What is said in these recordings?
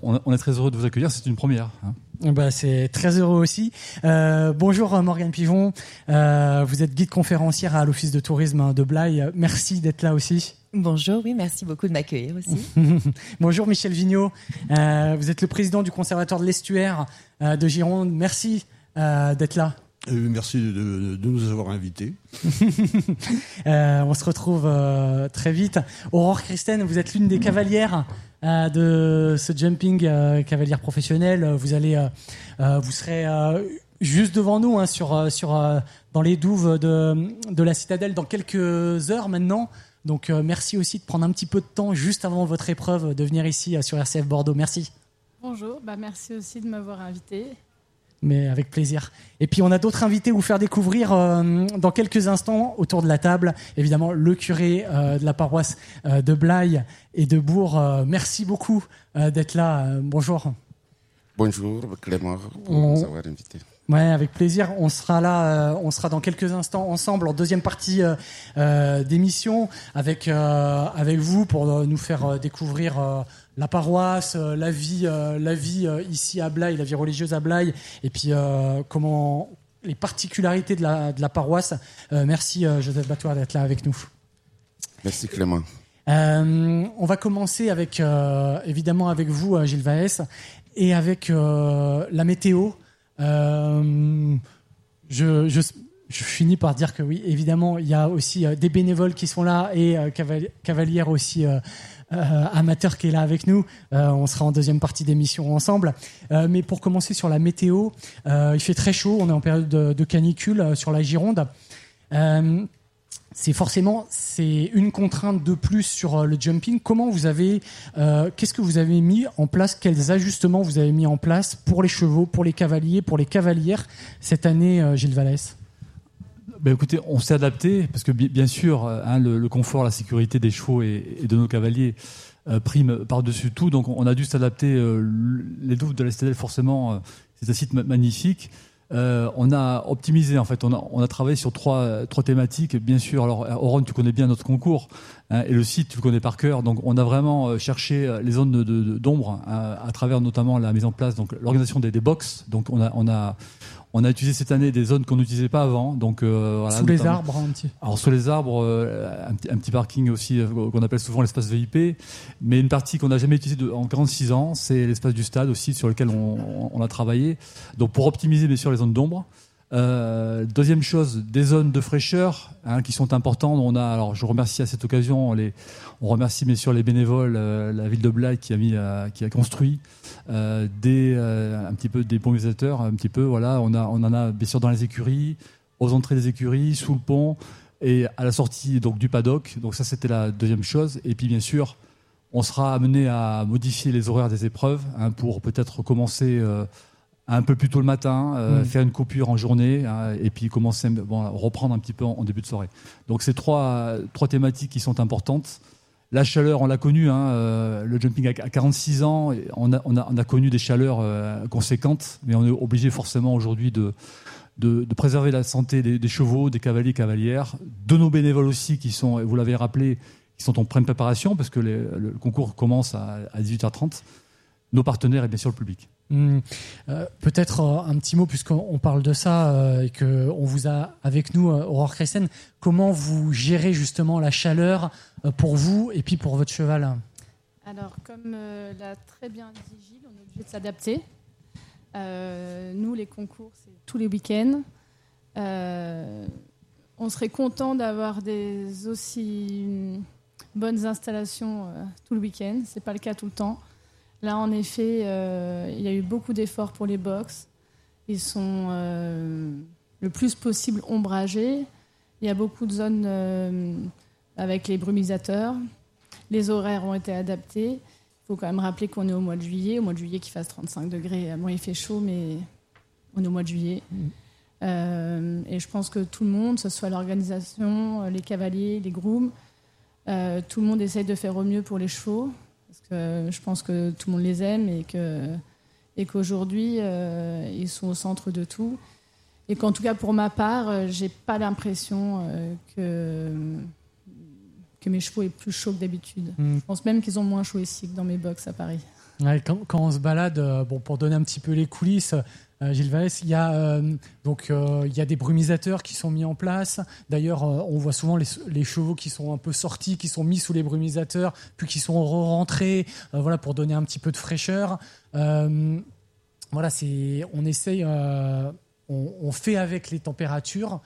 on est très heureux de vous accueillir. C'est une première. C'est très heureux aussi. Bonjour Morgane Pigeon. Vous êtes guide conférencière à l'Office de tourisme de Blaye. Merci d'être là aussi. Bonjour, oui, merci beaucoup de m'accueillir aussi. Bonjour Michel Vigneault. Vous êtes le président du Conservatoire de l'Estuaire de Gironde. Merci d'être là. Merci de nous avoir invités. On se retrouve très vite. Aurore Christen, vous êtes l'une des cavalières de ce jumping cavalière professionnelle. Vous serez juste devant nous dans les douves de la Citadelle dans quelques heures maintenant. Donc merci aussi de prendre un petit peu de temps juste avant votre épreuve de venir ici sur RCF Bordeaux. Merci. Bonjour, merci aussi de m'avoir invité. Mais avec plaisir. Et puis on a d'autres invités à vous faire découvrir dans quelques instants autour de la table. Évidemment, le curé de la paroisse de Blaye et de Bourg. Merci beaucoup d'être là. Bonjour. Bonjour Clément, pour nous avoir invités. Ouais, avec plaisir. On sera là, on sera dans quelques instants ensemble en deuxième partie d'émission avec vous pour nous faire découvrir la paroisse, la vie ici à Blaye, la vie religieuse à Blaye, et puis comment les particularités de la paroisse. Merci Joseph Batoire d'être là avec nous. Merci Clément. On va commencer évidemment avec vous Gilles Vaès et avec la météo. Je finis par dire que oui, évidemment, il y a aussi des bénévoles qui sont là et cavalière aussi amateur qui est là avec nous. On sera en deuxième partie d'émission ensemble. Mais pour commencer sur la météo, il fait très chaud. On est en période de canicule sur la Gironde. C'est une contrainte de plus sur le jumping. Qu'est-ce que vous avez mis en place? Quels ajustements vous avez mis en place pour les chevaux, pour les cavaliers, pour les cavalières cette année, Gilles Vallès? Écoutez, on s'est adapté parce que bien sûr, le confort, la sécurité des chevaux et de nos cavaliers prime par-dessus tout. Donc on a dû s'adapter. Les douves de la Citadelle, forcément, c'est un site magnifique. On a optimisé, en fait, on a travaillé sur trois thématiques, bien sûr. Alors, Oron, tu connais bien notre concours, et le site, tu le connais par cœur. Donc, on a vraiment cherché les zones d'ombre à travers notamment la mise en place, donc l'organisation des box. Donc, on a utilisé cette année des zones qu'on n'utilisait pas avant. Donc, voilà, sous les arbres, un petit. Alors, sous les arbres, un petit parking aussi qu'on appelle souvent l'espace VIP. Mais une partie qu'on n'a jamais utilisée en 46 ans, c'est l'espace du stade aussi, sur lequel on a travaillé. Donc, pour optimiser, bien sûr, les zones d'ombre. Deuxième chose, des zones de fraîcheur qui sont importantes. Alors, je remercie à cette occasion, on remercie bien sûr les bénévoles, la ville de Blaye qui a construit un petit peu des pompes-isateurs, un petit peu. Voilà, on en a bien sûr dans les écuries, aux entrées des écuries, sous le pont et à la sortie donc du paddock. Donc ça, c'était la deuxième chose. Et puis bien sûr, on sera amené à modifier les horaires des épreuves pour peut-être commencer un peu plus tôt le matin, faire une coupure en journée et puis commencer reprendre un petit peu en début de soirée. Donc c'est trois thématiques qui sont importantes. La chaleur, on l'a connu, le jumping à 46 ans, on a connu des chaleurs conséquentes, mais on est obligé forcément aujourd'hui de préserver la santé des chevaux, des cavaliers, cavalières, de nos bénévoles aussi qui sont, vous l'avez rappelé, qui sont en pleine préparation parce que le concours commence à 18h30, nos partenaires et bien sûr le public. Peut-être un petit mot puisqu'on parle de ça et qu'on vous a avec nous, Aurore Christen. Comment vous gérez justement la chaleur pour vous et puis pour votre cheval? Alors, comme l'a très bien dit Gilles, on est obligé de s'adapter. Nous, les concours, c'est tous les week-ends. On serait content d'avoir des aussi bonnes installations tout le week-end. C'est pas le cas tout le temps. Là, en effet, il y a eu beaucoup d'efforts pour les box. Ils sont le plus possible ombragés. Il y a beaucoup de zones avec les brumisateurs. Les horaires ont été adaptés. Il faut quand même rappeler qu'on est au mois de juillet. Au mois de juillet, qu'il fasse 35 degrés. Bon, il fait chaud, mais on est au mois de juillet. Et je pense que tout le monde, que ce soit l'organisation, les cavaliers, les grooms, tout le monde essaye de faire au mieux pour les chevaux. Parce que je pense que tout le monde les aime et qu'aujourd'hui, ils sont au centre de tout. Et qu'en tout cas, pour ma part, j'ai pas l'impression que mes chevaux aient plus chaud que d'habitude. Je pense même qu'ils ont moins chaud ici que dans mes box à Paris. Ouais, quand on se balade, pour donner un petit peu les coulisses, Gilles Vallès, il y a des brumisateurs qui sont mis en place. D'ailleurs, on voit souvent les chevaux qui sont un peu sortis, qui sont mis sous les brumisateurs, puis qui sont rentrés, pour donner un petit peu de fraîcheur. On essaye, on fait avec les températures.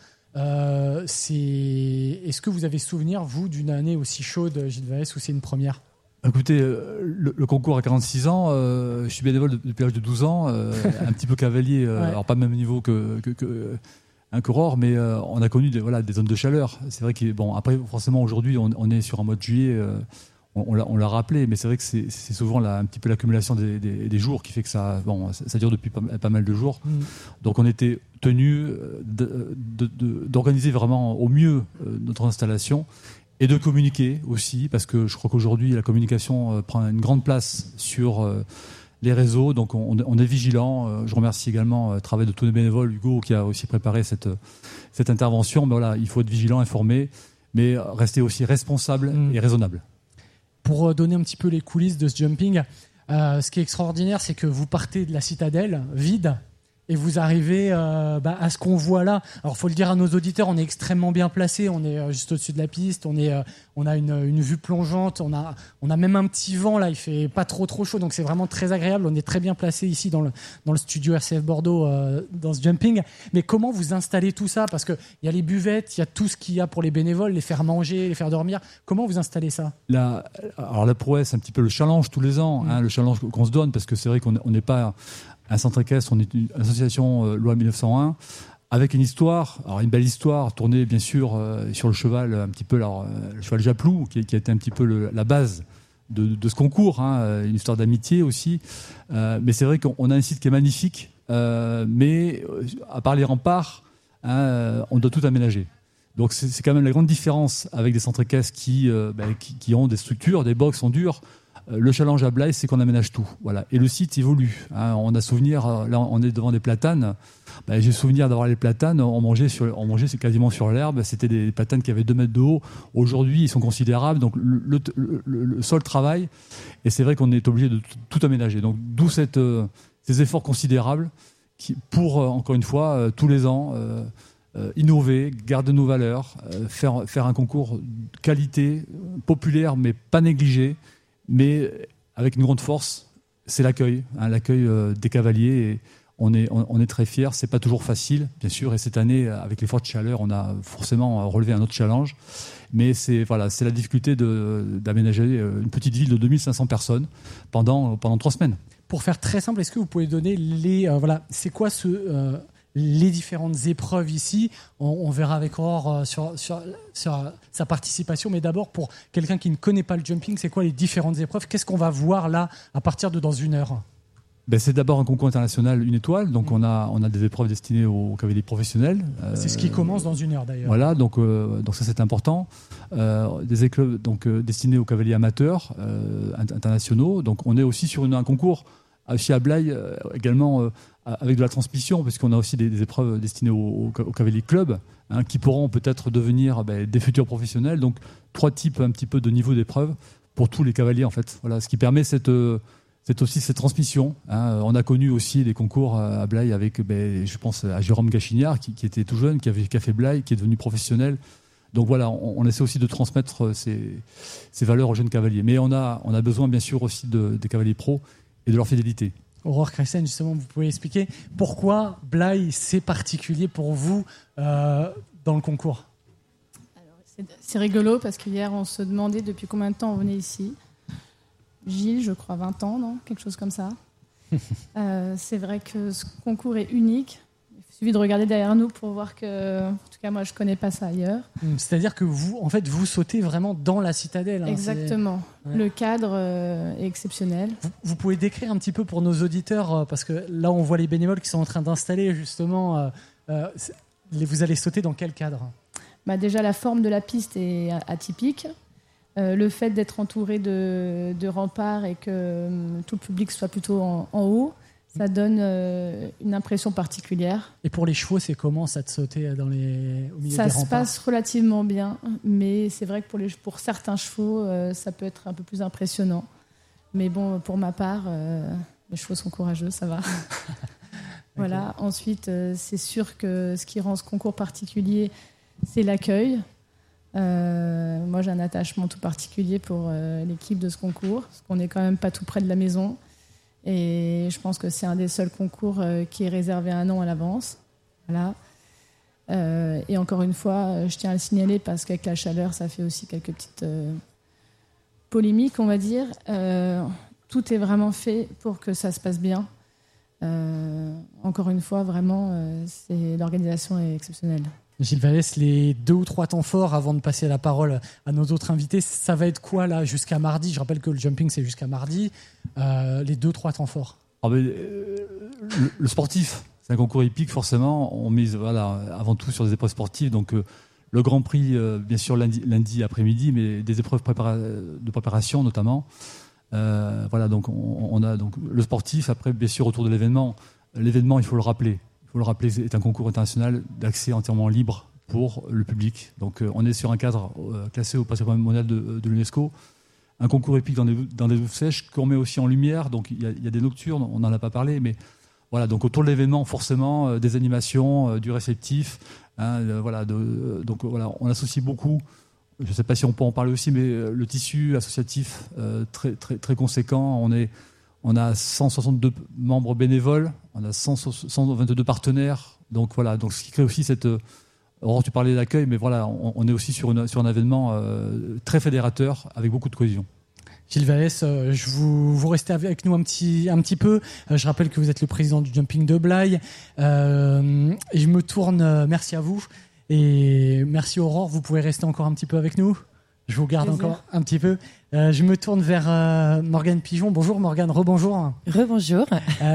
Est-ce que vous avez souvenir, vous, d'une année aussi chaude, Gilles Vallès, ou c'est une première ? Écoutez, le concours à 46 ans, je suis bénévole depuis l'âge de 12 ans, un petit peu cavalier, alors pas même niveau que un coureur, mais on a connu des zones de chaleur. C'est vrai que après forcément aujourd'hui on est sur un mois de juillet, on l'a rappelé, mais c'est vrai que c'est souvent un petit peu l'accumulation des jours qui fait que ça dure depuis pas mal de jours. Donc on était tenu d'organiser vraiment au mieux notre installation. Et de communiquer aussi, parce que je crois qu'aujourd'hui, la communication prend une grande place sur les réseaux. Donc, on est vigilant. Je remercie également le travail de tous les bénévoles, Hugo, qui a aussi préparé cette intervention. Mais il faut être vigilant, informé, mais rester aussi responsable et raisonnable. Pour donner un petit peu les coulisses de ce jumping, ce qui est extraordinaire, c'est que vous partez de la citadelle vide, et vous arrivez à ce qu'on voit là. Alors, faut le dire à nos auditeurs, on est extrêmement bien placé. On est juste au-dessus de la piste. On a une vue plongeante. On a même un petit vent là. Il fait pas trop chaud, donc c'est vraiment très agréable. On est très bien placé ici dans le studio RCF Bordeaux dans ce jumping. Mais comment vous installez tout ça ? Parce que il y a les buvettes, il y a tout ce qu'il y a pour les bénévoles, les faire manger, les faire dormir. Comment vous installez ça ? Alors la prouesse, c'est un petit peu le challenge tous les ans, le challenge qu'on se donne, parce que c'est vrai qu'on n'est pas un centre équestre, on est une association loi 1901 avec une histoire, alors une belle histoire tournée bien sûr sur le cheval, un petit peu le cheval Japlou qui a été un petit peu la base de ce concours, une histoire d'amitié aussi. Mais c'est vrai qu'on a un site qui est magnifique, mais à part les remparts, on doit tout aménager. Donc c'est quand même la grande différence avec des centres équestres qui ont des structures, des box en dur. Le challenge à Blaye, c'est qu'on aménage tout. Voilà. Et le site évolue. On a souvenir, là on est devant des platanes. J'ai souvenir d'avoir les platanes, on mangeait quasiment sur l'herbe. C'était des platanes qui avaient 2 mètres de haut. Aujourd'hui, ils sont considérables. Donc le sol travaille. Et c'est vrai qu'on est obligé de tout aménager. Donc d'où ces efforts considérables pour, encore une fois, tous les ans, innover, garder nos valeurs, faire un concours de qualité, populaire, mais pas négligé. Mais avec une grande force, c'est l'accueil des cavaliers. Et on est très fiers. C'est pas toujours facile, bien sûr. Et cette année, avec les fortes chaleurs, on a forcément relevé un autre challenge. Mais c'est la difficulté d'aménager une petite ville de 2500 personnes pendant 3 semaines. Pour faire très simple, est-ce que vous pouvez donner c'est quoi les différentes épreuves ici? On verra avec Aurore sur sa participation, mais d'abord pour quelqu'un qui ne connaît pas le jumping, c'est quoi les différentes épreuves? Qu'est-ce qu'on va voir là à partir de dans 1 heure? C'est d'abord un concours international, une étoile. Donc on a des épreuves destinées aux cavaliers professionnels. C'est ce qui commence dans 1 heure d'ailleurs. Voilà, donc ça c'est important. Des épreuves destinés aux cavaliers amateurs internationaux. Donc on est aussi sur un concours aussi à Blaye également avec de la transmission, puisqu'on a aussi des épreuves destinées aux cavaliers club qui pourront peut-être devenir des futurs professionnels. Donc 3 types un petit peu de niveau d'épreuve pour tous les cavaliers en fait. Voilà, ce qui permet c'est aussi cette transmission. On a connu aussi des concours à Blaye avec, je pense à Jérôme Gachignard qui était tout jeune, qui a fait Blaye, qui est devenu professionnel. Donc voilà, on essaie aussi de transmettre ces valeurs aux jeunes cavaliers. Mais on a besoin bien sûr aussi des cavaliers pros et de leur fidélité. Aurore Christen, justement, vous pouvez expliquer pourquoi Blaye c'est particulier pour vous dans le concours? Alors, c'est rigolo parce qu'hier on se demandait depuis combien de temps on venait ici. Gilles, je crois 20 ans, non ? Quelque chose comme ça. C'est vrai que ce concours est unique. Il suffit de regarder derrière nous pour voir que, en tout cas moi je connais pas ça ailleurs. C'est-à-dire que vous sautez vraiment dans la citadelle. Exactement. Ouais. Le cadre est exceptionnel. Vous pouvez décrire un petit peu pour nos auditeurs, parce que là on voit les bénévoles qui sont en train d'installer justement. Vous allez sauter dans quel cadre ? Déjà la forme de la piste est atypique. Le fait d'être entouré de remparts et que tout le public soit plutôt en haut, ça donne une impression particulière. Et pour les chevaux, c'est comment ça de sauter au milieu des remparts ? Ça se passe relativement bien, mais c'est vrai que pour certains chevaux, ça peut être un peu plus impressionnant. Mais bon, pour ma part, mes chevaux sont courageux, ça va. Voilà. Okay. Ensuite, c'est sûr que ce qui rend ce concours particulier, c'est l'accueil. Moi, j'ai un attachement tout particulier pour l'équipe de ce concours, parce qu'on n'est quand même pas tout près de la maison. Et je pense que c'est un des seuls concours qui est réservé un an à l'avance. Voilà. Et encore une fois, je tiens à le signaler parce qu'avec la chaleur, ça fait aussi quelques petites polémiques, on va dire. Tout est vraiment fait pour que ça se passe bien. Encore une fois, vraiment, l'organisation est exceptionnelle. Gilles Vallès, les 2 ou 3 temps forts avant de passer la parole à nos autres invités, ça va être quoi là jusqu'à mardi? Je rappelle que le jumping c'est jusqu'à mardi. Les 2-3 temps forts. Le sportif, c'est un concours hippique forcément. On mise avant tout sur des épreuves sportives. Donc le Grand Prix, bien sûr lundi après-midi, mais des épreuves de préparation notamment. Donc on a donc le sportif. Après, bien sûr, autour de l'événement. L'événement, il faut le rappeler. C'est un concours international d'accès entièrement libre pour le public. Donc on est sur un cadre classé au patrimoine mondial de l'UNESCO. Un concours épique dans des eaux sèches qu'on met aussi en lumière. Donc il y a des nocturnes, on n'en a pas parlé, mais voilà. Donc autour de l'événement, forcément, des animations, du réceptif. Donc on associe beaucoup. Je ne sais pas si on peut en parler aussi, mais le tissu associatif très très très conséquent. On a 162 membres bénévoles, on a 122 partenaires. Donc voilà, donc ce qui crée aussi cette. Aurore, tu parlais d'accueil, mais voilà, on est aussi sur un événement très fédérateur avec beaucoup de cohésion. Gilles Vallès, vous restez avec nous un petit peu. Je rappelle que vous êtes le président du Jumping de Blaye. Et je me tourne, merci à vous. Et merci Aurore, vous pouvez rester encore un petit peu avec nous. Je vous garde encore un petit peu. Je me tourne vers Morgane Pigeon. Bonjour Morgane, rebonjour. Rebonjour.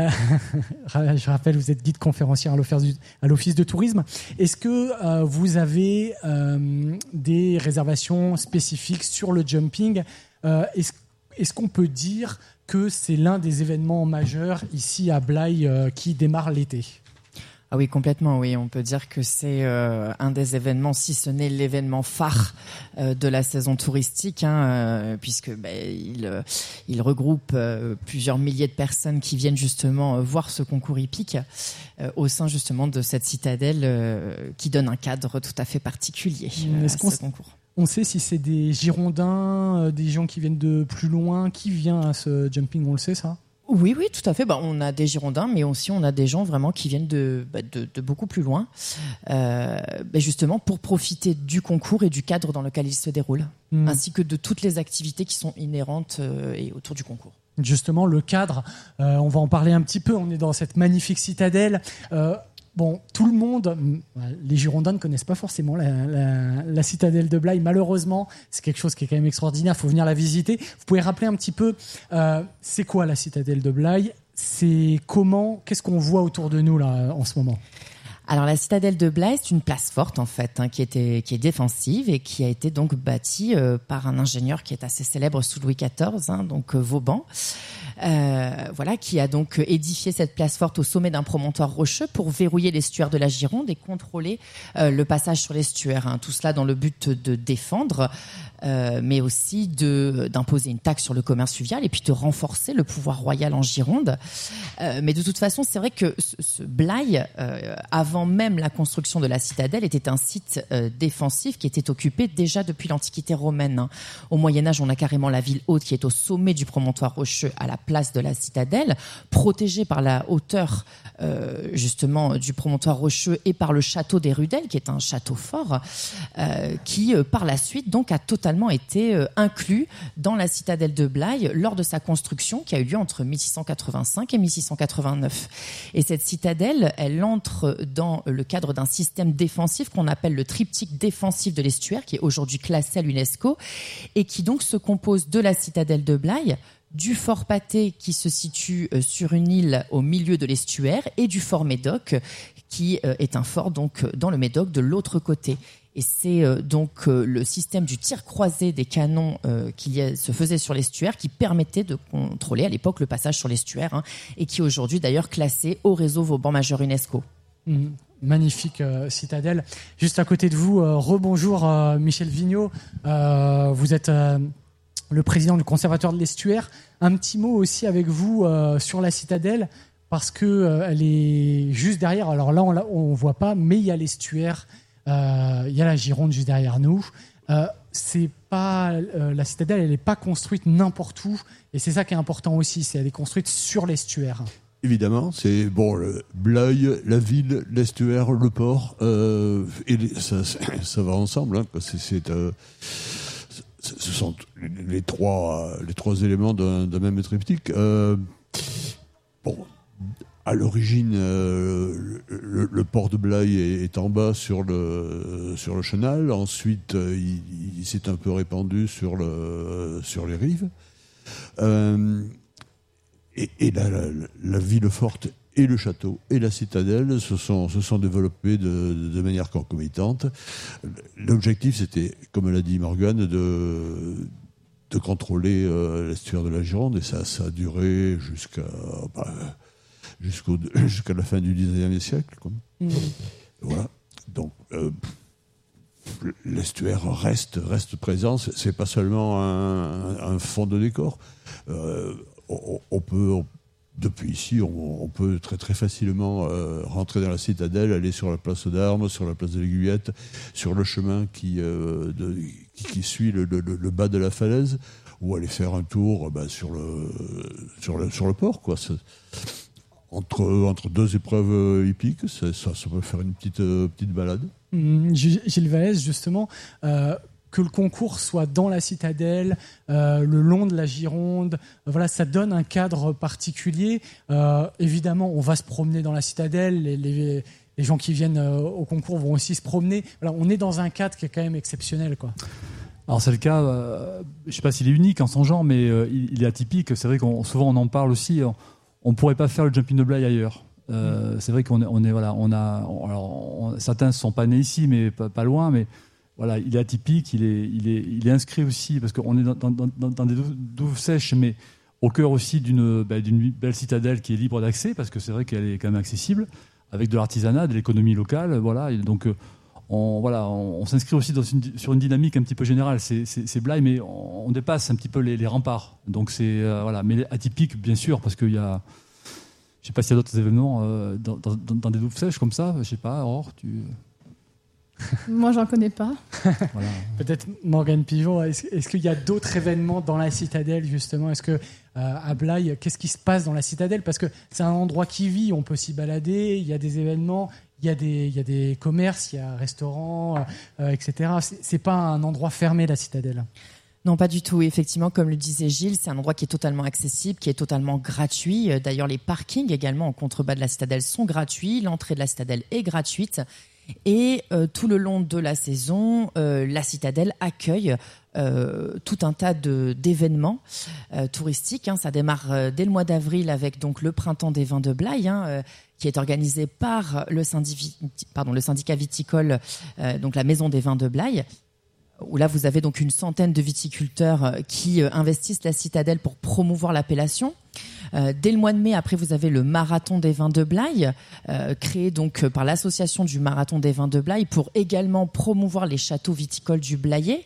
Je rappelle, vous êtes guide conférencière à l'Office de tourisme. Est-ce que vous avez des réservations spécifiques sur le jumping? Est-ce qu'on peut dire que c'est l'un des événements majeurs ici à Blaye qui démarre l'été? Ah oui, complètement, oui. On peut dire que c'est un des événements, si ce n'est l'événement phare de la saison touristique, puisque il regroupe plusieurs milliers de personnes qui viennent justement voir ce concours hippique au sein justement de cette citadelle qui donne un cadre tout à fait particulier à ce concours. On sait si c'est des Girondins, des gens qui viennent de plus loin, qui vient à ce jumping, on le sait ça? Oui, tout à fait. On a des Girondins, mais aussi on a des gens vraiment qui viennent de beaucoup plus loin, justement pour profiter du concours et du cadre dans lequel il se déroule, ainsi que de toutes les activités qui sont inhérentes et autour du concours. Justement, le cadre, on va en parler un petit peu. On est dans cette magnifique citadelle. Tout le monde, les Girondins ne connaissent pas forcément la citadelle de Blaye. Malheureusement, c'est quelque chose qui est quand même extraordinaire. Il faut venir la visiter. Vous pouvez rappeler un petit peu, c'est quoi la citadelle de Blaye? Qu'est-ce qu'on voit autour de nous là en ce moment? Alors la citadelle de Blaye, c'est une place forte en fait, qui est défensive et qui a été donc bâtie par un ingénieur qui est assez célèbre sous Louis XIV, donc Vauban. Qui a donc édifié cette place forte au sommet d'un promontoire rocheux pour verrouiller l'estuaire de la Gironde et contrôler le passage sur l'estuaire. Tout cela dans le but de défendre, mais aussi d'imposer une taxe sur le commerce fluvial et puis de renforcer le pouvoir royal en Gironde. Mais de toute façon, c'est vrai que ce Blaye, avant même la construction de la citadelle, était un site défensif qui était occupé déjà depuis l'Antiquité romaine. Au Moyen-Âge, on a carrément la ville haute qui est au sommet du promontoire rocheux à la place de la citadelle, protégée par la hauteur justement du promontoire rocheux et par le château des Rudels, qui est un château fort, qui par la suite donc a totalement été inclus dans la citadelle de Blaye lors de sa construction qui a eu lieu entre 1685 et 1689. Et cette citadelle, elle entre dans le cadre d'un système défensif qu'on appelle le triptyque défensif de l'estuaire, qui est aujourd'hui classé à l'UNESCO et qui donc se compose de la citadelle de Blaye, du fort Patay qui se situe sur une île au milieu de l'estuaire et du fort Médoc qui est un fort donc dans le Médoc de l'autre côté. Et c'est donc le système du tir croisé des canons qui se faisait sur l'estuaire qui permettait de contrôler à l'époque le passage sur l'estuaire et qui est aujourd'hui d'ailleurs classé au réseau Vauban Majeur UNESCO. Magnifique citadelle. Juste à côté de vous, rebonjour Michel Vigneault. Vous êtes le président du Conservatoire de l'estuaire. Un petit mot aussi avec vous sur la citadelle, parce que elle est juste derrière. Alors là, on voit pas, mais il y a l'estuaire, il y a la Gironde juste derrière nous. C'est pas la citadelle, elle n'est pas construite n'importe où, et c'est ça qui est important aussi, c'est elle est construite sur l'estuaire. Évidemment, c'est le Blaye, la ville, l'estuaire, le port, ça va ensemble. Hein, parce que ce sont les trois éléments d'un même triptyque. À l'origine, le port de Blaye est en bas sur le chenal. Ensuite, il s'est un peu répandu sur les rives. Et la ville forte et le château et la citadelle se sont développés de manière concomitante. L'objectif, c'était, comme l'a dit Morgane, de contrôler l'estuaire de la Gironde, et ça a duré jusqu'à la fin du XIXe siècle. Voilà. Donc, l'estuaire reste présent. C'est pas seulement un fond de décor. Depuis ici, on peut très très facilement rentrer dans la citadelle, aller sur la place d'Armes, sur la place de l'Aiguillette, sur le chemin qui suit le bas de la falaise, ou aller faire un tour sur le port, quoi. Entre deux épreuves hippiques, ça peut faire une petite balade. Gilles Vallès, justement, que le concours soit dans la citadelle, le long de la Gironde, voilà, ça donne un cadre particulier. Évidemment, on va se promener dans la citadelle, les gens qui viennent au concours vont aussi se promener. Voilà, on est dans un cadre qui est quand même exceptionnel, quoi. Alors c'est le cas, je ne sais pas s'il est unique en son genre, mais il est atypique. C'est vrai souvent on en parle aussi. On ne pourrait pas faire le jumping de Blaye ailleurs. C'est vrai certains ne sont pas nés ici, mais pas loin, mais voilà, il est atypique, il est inscrit aussi, parce qu'on est dans des douves sèches, mais au cœur aussi d'une belle citadelle qui est libre d'accès, parce que c'est vrai qu'elle est quand même accessible, avec de l'artisanat, de l'économie locale, voilà. Et donc, on s'inscrit aussi sur une dynamique un petit peu générale. C'est Blaye, mais on dépasse un petit peu les remparts. Donc mais atypique, bien sûr, parce qu'il y a... Je ne sais pas s'il y a d'autres événements dans des douves sèches comme ça. Je ne sais pas, Aurore, Moi, j'en connais pas. Voilà. Peut-être Morgane Pigeon, est-ce qu'il y a d'autres événements dans la citadelle, justement? Est-ce que à Blaye, qu'est-ce qui se passe dans la citadelle? Parce que c'est un endroit qui vit, on peut s'y balader, il y a des événements, il y a des commerces, il y a un restaurant, etc. C'est pas un endroit fermé, la citadelle. Non, pas du tout. Effectivement, comme le disait Gilles, c'est un endroit qui est totalement accessible, qui est totalement gratuit. D'ailleurs, les parkings également en contrebas de la citadelle sont gratuits. L'entrée de la citadelle est gratuite. Et tout le long de la saison, la citadelle accueille tout un tas d'événements touristiques. Hein. Ça démarre dès le mois d'avril avec donc le printemps des vins de Blaye, qui est organisé par le syndicat viticole, donc la maison des vins de Blaye, où là vous avez donc une centaine de viticulteurs qui investissent la citadelle pour promouvoir l'appellation. Dès le mois de mai, après, vous avez le marathon des vins de Blaye, créé donc par l'association du marathon des vins de Blaye pour également promouvoir les châteaux viticoles du Blayais.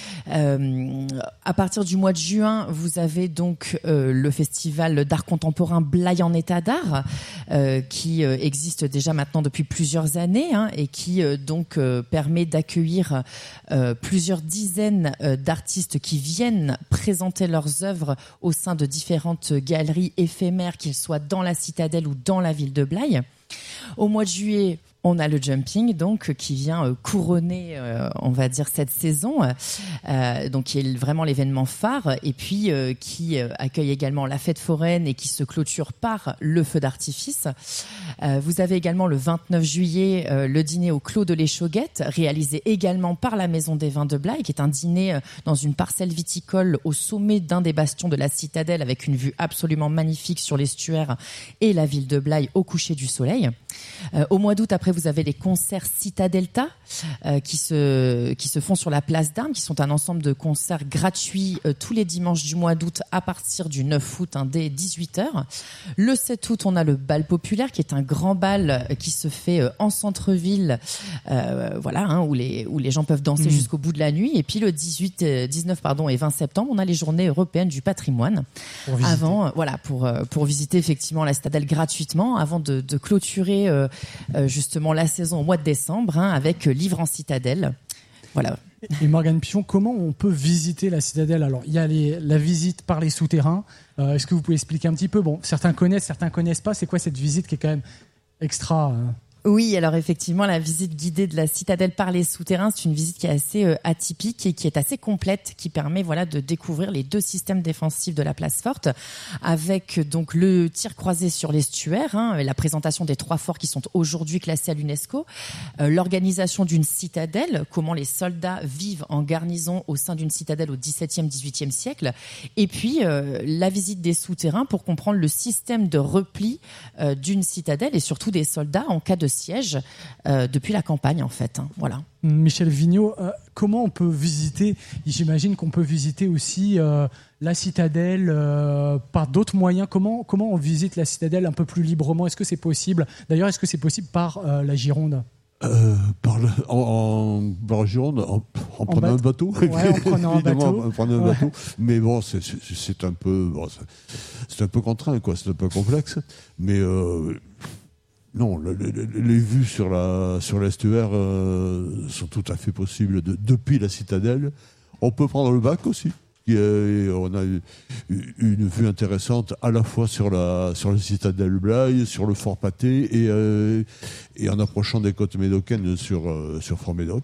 À partir du mois de juin, vous avez donc le festival d'art contemporain Blaye en état d'art, qui existe déjà maintenant depuis plusieurs années, et qui donc permet d'accueillir plusieurs dizaines d'artistes qui viennent présenter leurs œuvres au sein de différentes galeries éphémères, qu'ils soient dans la citadelle ou dans la ville de Blaye. Au mois de juillet, on a le jumping, donc, qui vient couronner, on va dire, cette saison, donc qui est vraiment l'événement phare, et puis qui accueille également la fête foraine et qui se clôture par le feu d'artifice. Vous avez également le 29 juillet le dîner au Clos de l'Échauguette, réalisé également par la Maison des Vins de Blaye, qui est un dîner dans une parcelle viticole au sommet d'un des bastions de la citadelle, avec une vue absolument magnifique sur l'estuaire et la ville de Blaye au coucher du soleil. Au mois d'août, après, vous avez les concerts Citadelta qui se font sur la place d'Armes, qui sont un ensemble de concerts gratuits tous les dimanches du mois d'août à partir du 9 août dès 18h. Le 7 août, on a le bal populaire qui est un grand bal qui se fait en centre-ville, où les gens peuvent danser jusqu'au bout de la nuit. Et puis le 19 et 20 septembre, on a les journées européennes du patrimoine. Pour visiter effectivement la citadelle gratuitement avant de clôturer justement la saison au mois de décembre avec Livre en citadelle. Voilà. Et Morgane Pichon, comment on peut visiter la citadelle ? Alors, il y a la visite par les souterrains. Est-ce que vous pouvez expliquer un petit peu ? Bon, certains connaissent pas. C'est quoi cette visite qui est quand même extra Oui, alors effectivement, la visite guidée de la citadelle par les souterrains, c'est une visite qui est assez atypique et qui est assez complète, qui permet de découvrir les 2 systèmes défensifs de la place forte, avec donc le tir croisé sur l'estuaire, la présentation des 3 forts qui sont aujourd'hui classés à l'UNESCO, l'organisation d'une citadelle, comment les soldats vivent en garnison au sein d'une citadelle au XVIIe, XVIIIe siècle, et puis la visite des souterrains pour comprendre le système de repli d'une citadelle et surtout des soldats en cas de siège depuis la campagne en fait. Voilà. Michel Vigneault, comment on peut visiter ? J'imagine qu'on peut visiter aussi la citadelle par d'autres moyens. Comment on visite la citadelle un peu plus librement ? Est-ce que c'est possible ? D'ailleurs, est-ce que c'est possible par la Gironde ? Par la Gironde, en prenant un bateau. Ouais, en prenant un bateau. Mais bon, c'est un peu contraint, quoi. C'est un peu complexe. Mais non, les vues sur l'estuaire sont tout à fait possibles depuis la citadelle. On peut prendre le bac aussi. On a une vue intéressante à la fois sur la citadelle Blaye, sur le fort Pâté et en approchant des côtes médocaines sur Fort Médoc.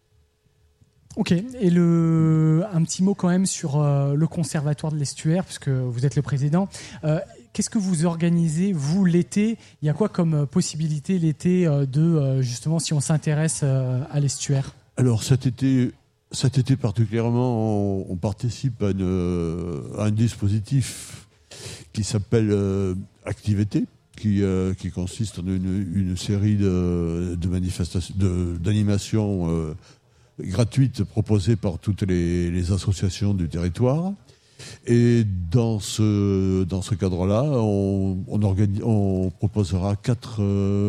Ok, et un petit mot quand même sur le conservatoire de l'estuaire, puisque vous êtes le président. Qu'est-ce que vous organisez, vous, l'été ? Il y a quoi comme possibilité l'été justement, si on s'intéresse à l'estuaire ? Alors cet été particulièrement, on participe à un dispositif qui s'appelle Activité, qui consiste en une série de manifestations, d'animations gratuites proposées par toutes les associations du territoire. Et dans ce cadre-là, on proposera quatre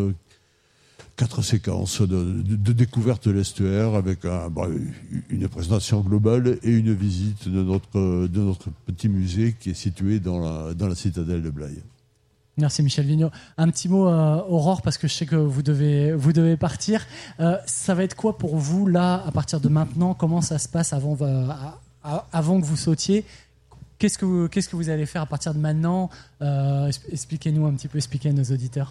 séquences de découverte de l'estuaire avec une présentation globale et une visite de notre petit musée qui est situé dans la citadelle de Blaye. Merci Michel Vigneault. Un petit mot, Aurore, parce que je sais que vous devez partir. Ça va être quoi pour vous là, à partir de maintenant ? Comment ça se passe avant que vous sautiez ? Qu'est-ce que vous allez faire à partir de maintenant ? Expliquez-nous un petit peu, expliquez à nos auditeurs.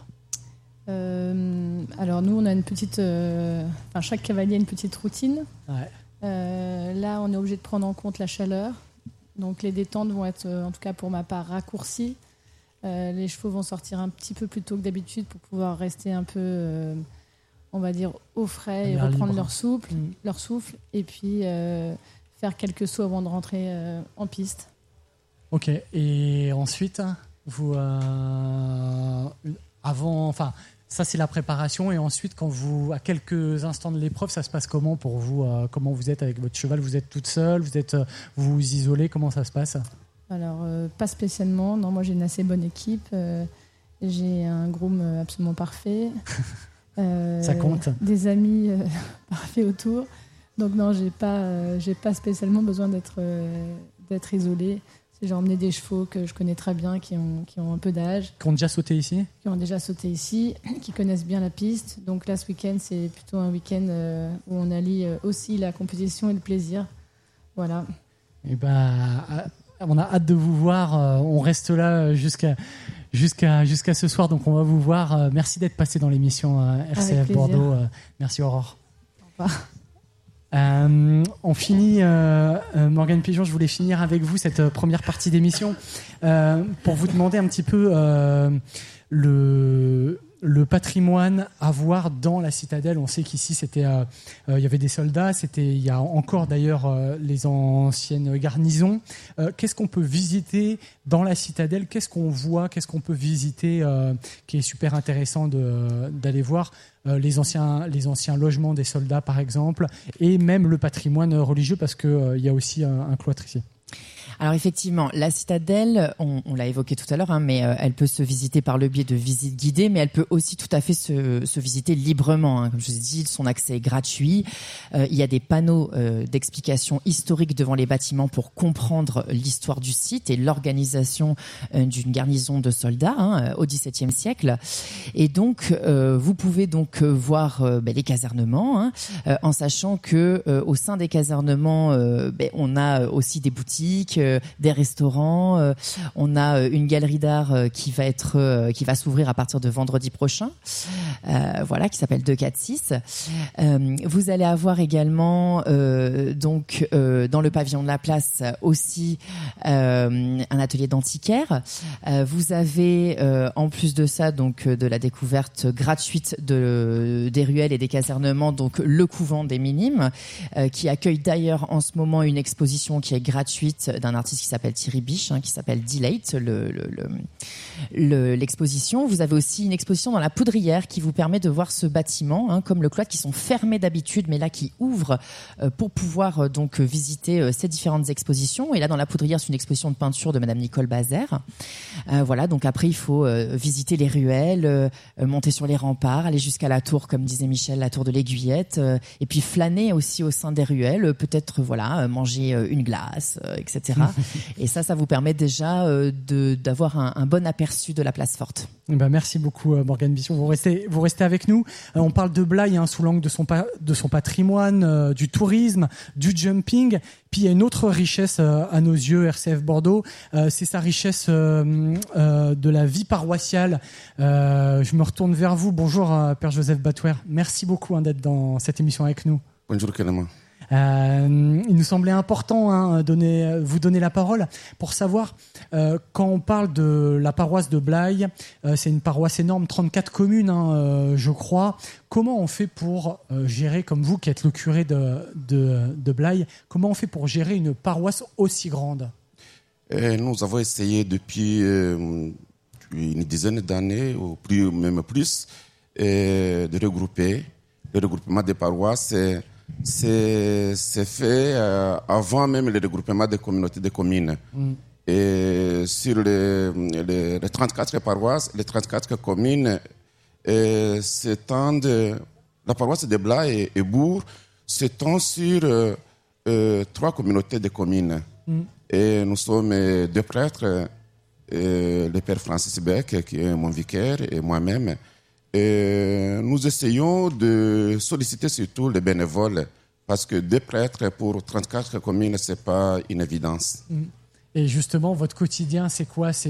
Alors nous, on a une petite... chaque cavalier a une petite routine. Ouais. Là, on est obligé de prendre en compte la chaleur. Donc les détentes vont être, en tout cas pour ma part, raccourcies. Les chevaux vont sortir un petit peu plus tôt que d'habitude pour pouvoir rester un peu, on va dire, au frais et reprendre leur souffle. Et puis faire quelques sauts avant de rentrer en piste. Ok. Et ensuite, vous... ça c'est la préparation, et ensuite à quelques instants de l'épreuve, ça se passe comment pour vous ? Comment vous êtes avec votre cheval ? Vous êtes toute seule ? Vous vous isolez ? Comment ça se passe ? Alors pas spécialement, non, moi j'ai une assez bonne équipe, j'ai un groom absolument parfait, ça compte. Des amis parfaits autour, donc non, j'ai pas spécialement besoin d'être isolée. J'ai emmené des chevaux que je connais très bien, qui ont un peu d'âge. Qui ont déjà sauté ici ? Qui ont déjà sauté ici, qui connaissent bien la piste. Donc là, ce week-end, c'est plutôt un week-end où on allie aussi la compétition et le plaisir. Voilà. Et on a hâte de vous voir. On reste là jusqu'à ce soir, donc on va vous voir. Merci d'être passé dans l'émission RCF Bordeaux. Merci Aurore. Au revoir. On finit, Morgane Pichon, je voulais finir avec vous cette première partie d'émission pour vous demander un petit peu le le patrimoine à voir dans la citadelle. On sait qu'ici, il y avait des soldats, il y a encore d'ailleurs les anciennes garnisons. Qu'est-ce qu'on peut visiter dans la citadelle? Qu'est-ce qu'on voit? Qu'est-ce qu'on peut visiter qui est super intéressant d'aller voir? Les anciens logements des soldats, par exemple, et même le patrimoine religieux, parce qu'il y a aussi un cloître ici. Alors effectivement, la citadelle, on l'a évoqué tout à l'heure, mais elle peut se visiter par le biais de visites guidées, mais elle peut aussi tout à fait se visiter librement. Comme je vous ai dit, son accès est gratuit. Il y a des panneaux d'explication historique devant les bâtiments pour comprendre l'histoire du site et l'organisation d'une garnison de soldats au XVIIe siècle. Et donc, vous pouvez donc voir les casernements, en sachant que au sein des casernements, on a aussi des boutiques, des restaurants. On a une galerie d'art qui va s'ouvrir à partir de vendredi prochain, qui s'appelle 246. Vous allez avoir également dans le pavillon de la place aussi un atelier d'antiquaire. Vous avez en plus de ça donc de la découverte gratuite des ruelles et des casernements, donc le couvent des Minimes, qui accueille d'ailleurs en ce moment une exposition qui est gratuite d'un artiste qui s'appelle Thierry Biche, qui s'appelle Delate, l'exposition. Vous avez aussi une exposition dans la Poudrière qui vous permet de voir ce bâtiment, comme le cloître, qui sont fermés d'habitude, mais là qui ouvrent pour pouvoir donc visiter ces différentes expositions. Et là, dans la Poudrière, c'est une exposition de peinture de Madame Nicole Bazère. Donc après, il faut visiter les ruelles, monter sur les remparts, aller jusqu'à la tour, comme disait Michel, la tour de l'Aiguillette, et puis flâner aussi au sein des ruelles, peut-être manger une glace, etc. Et ça vous permet déjà d'avoir un bon aperçu de la place forte. Merci beaucoup Morgane Bisson. Vous restez avec nous. On parle de Blaye sous l'angle de son patrimoine, du tourisme, du jumping. Puis il y a une autre richesse à nos yeux, RCF Bordeaux, c'est sa richesse de la vie paroissiale. Je me retourne vers vous. Bonjour Père Joseph Batouer. Merci beaucoup d'être dans cette émission avec nous. Bonjour Clément. Il nous semblait important vous donner la parole pour savoir, quand on parle de la paroisse de Blaye, c'est une paroisse énorme, 34 communes je crois. Comment on fait pour gérer, comme vous qui êtes le curé de Blaye, comment on fait pour gérer une paroisse aussi grande? Nous avons essayé depuis une dizaine d'années, ou même plus, de regrouper. Le regroupement des paroisses c'est fait avant même le regroupement des communautés de communes. Et sur les 34 paroisses, les 34 communes s'étendent, la paroisse de Blaye et Bourg s'étend sur 3 communautés de communes. Et nous sommes 2 prêtres, le père Francis Beck, qui est mon vicaire, et moi-même. Et nous essayons de solliciter surtout les bénévoles, parce que 2 prêtres pour 34 communes, c'est pas une évidence. Et justement, votre quotidien, c'est quoi? C'est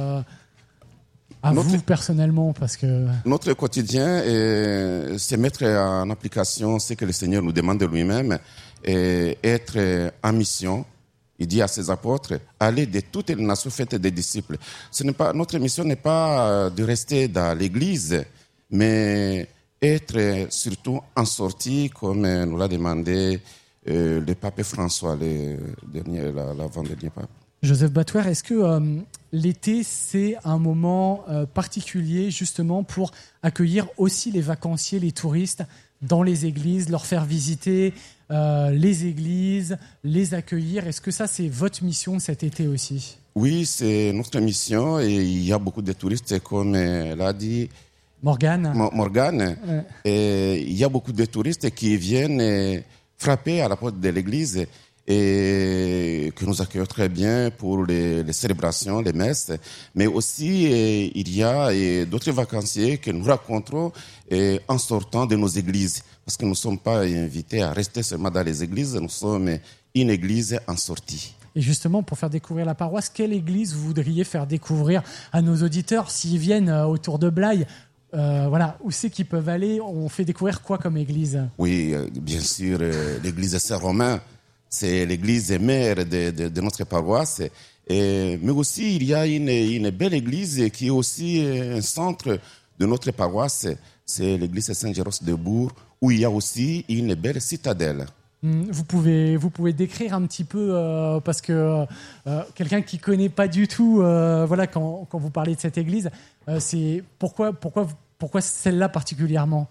vous personnellement, parce que notre quotidien, c'est mettre en application ce que le Seigneur nous demande de lui-même, et être en mission. Il dit à ses apôtres, allez de toutes les nations, faites des disciples. Notre mission n'est pas de rester dans l'Église, mais être surtout en sortie, comme nous l'a demandé le pape François, l'avant-dernier pape. Joseph Batouer, est-ce que l'été, c'est un moment particulier justement pour accueillir aussi les vacanciers, les touristes dans les églises, leur faire visiter les églises, les accueillir? Est-ce que ça, c'est votre mission cet été aussi? Oui, c'est notre mission, et il y a beaucoup de touristes, comme l'a dit Morgane. Ouais. Et il y a beaucoup de touristes qui viennent frapper à la porte de l'église et que nous accueillons très bien pour les célébrations, les messes. Mais aussi, il y a d'autres vacanciers que nous rencontrons en sortant de nos églises. Parce que nous ne sommes pas invités à rester seulement dans les églises, nous sommes une église en sortie. Et justement, pour faire découvrir la paroisse, quelle église vous voudriez faire découvrir à nos auditeurs s'ils viennent autour de Blaye? Où c'est qu'ils peuvent aller? On fait découvrir quoi comme église? Oui, bien sûr, l'église Saint-Romain, c'est l'église mère de notre paroisse. Mais aussi, il y a une belle église qui est aussi un centre de notre paroisse, c'est l'église Saint-Géros de Bourg, où il y a aussi une belle citadelle. Vous pouvez décrire un petit peu, parce que quelqu'un qui ne connaît pas du tout, voilà, quand vous parlez de cette église, c'est pourquoi celle-là particulièrement?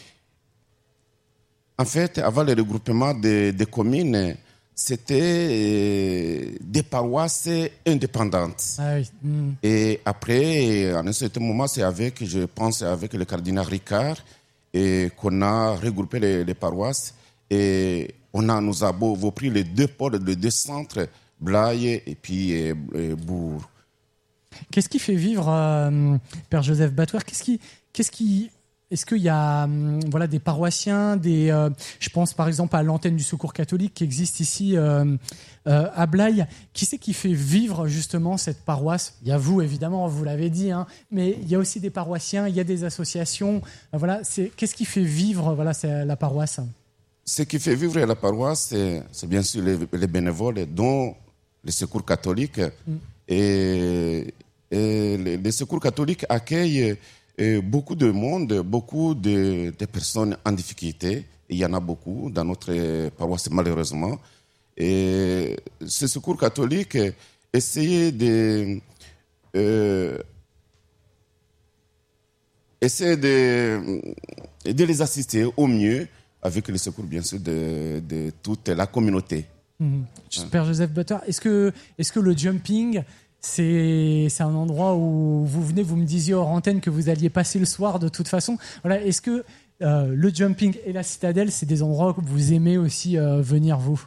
En fait, avant le regroupement des communes, c'était des paroisses indépendantes. Ah oui. Et après, à un certain moment, je pense, avec le cardinal Ricard, et qu'on a regroupé les paroisses. Et nous avons pris les deux pôles, les deux centres, Blaye et puis Bourg. Qu'est-ce qui fait vivre, Père Joseph Batouer, est-ce qu'il y a des paroissiens, je pense par exemple à l'antenne du Secours catholique qui existe ici à Blaye. Qui c'est qui fait vivre justement cette paroisse? Il y a vous évidemment, vous l'avez dit, hein, mais il y a aussi des paroissiens, il y a des associations. Qu'est-ce qui fait vivre la paroisse? Ce qui fait vivre la paroisse, c'est bien sûr les bénévoles, dont le Secours catholique. Et les Secours catholiques accueillent beaucoup de monde, beaucoup de personnes en difficulté. Il y en a beaucoup dans notre paroisse, malheureusement. Et ce Secours catholique essaie de les assister au mieux, avec le secours, bien sûr, de toute la communauté. Père Joseph Batouer, est-ce que le jumping, c'est un endroit où vous venez, vous me disiez hors antenne que vous alliez passer le soir de toute façon. Voilà, est-ce que le jumping et la citadelle, c'est des endroits que vous aimez aussi venir, vous?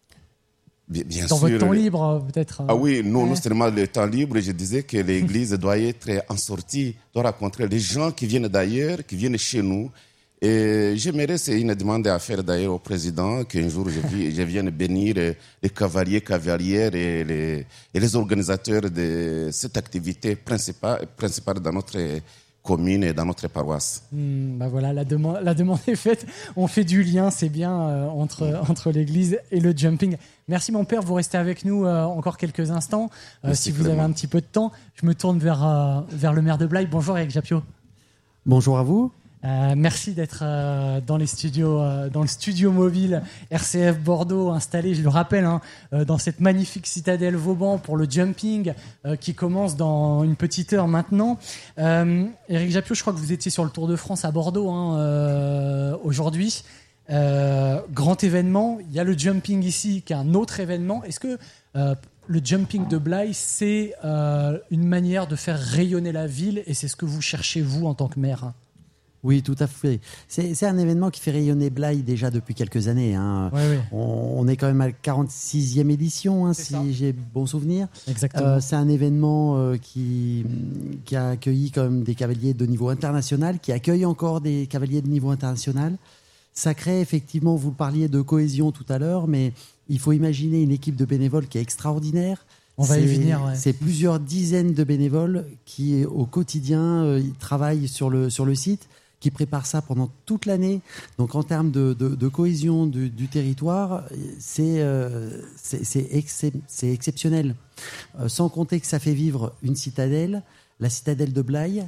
Bien dans sûr, votre temps libre, peut-être. Ah oui, non seulement le temps libre, je disais que l'église doit être en sortie, doit rencontrer les gens qui viennent d'ailleurs, qui viennent chez nous. Et j'aimerais, c'est une demande à faire d'ailleurs au président, qu'un jour je vienne bénir les cavalières et les organisateurs de cette activité principale dans notre commune et dans notre paroisse. Voilà, la demande est faite. On fait du lien, c'est bien, entre l'église et le jumping. Merci mon père, vous restez avec nous encore quelques instants. Si vous avez un petit peu de temps, je me tourne vers le maire de Blaye. Bonjour Eric Jappiot. Bonjour à vous. Merci d'être dans le studio mobile RCF Bordeaux, installé, je le rappelle, dans cette magnifique citadelle Vauban pour le jumping qui commence dans une petite heure maintenant. Éric Jappiot, je crois que vous étiez sur le Tour de France à Bordeaux aujourd'hui. Grand événement, il y a le jumping ici qui est un autre événement. Est-ce que le jumping de Blaye, c'est une manière de faire rayonner la ville et c'est ce que vous cherchez vous en tant que maire? Oui, tout à fait. C'est un événement qui fait rayonner Blaye déjà depuis quelques années. Oui. On est quand même à la 46e édition, si j'ai bon souvenir. Exactement. C'est un événement qui a accueilli quand même des cavaliers de niveau international, qui accueille encore des cavaliers de niveau international. Ça crée effectivement, vous parliez de cohésion tout à l'heure, mais il faut imaginer une équipe de bénévoles qui est extraordinaire. On va y venir. Ouais. C'est plusieurs dizaines de bénévoles qui, au quotidien, ils travaillent sur le site, qui préparent ça pendant toute l'année. Donc en termes de cohésion du territoire, c'est exceptionnel. Sans compter que ça fait vivre une citadelle, la citadelle de Blaye.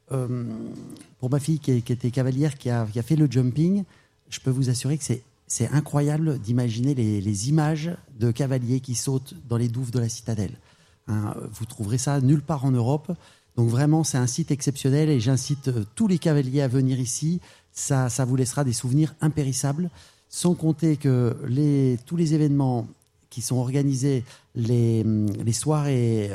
Pour ma fille qui était cavalière, qui a fait le jumping, je peux vous assurer que c'est incroyable d'imaginer les images de cavaliers qui sautent dans les douves de la citadelle. Vous trouverez ça nulle part en Europe. Donc vraiment, c'est un site exceptionnel et j'incite tous les cavaliers à venir ici. Ça vous laissera des souvenirs impérissables. Sans compter que tous les événements qui sont organisés, les soirées,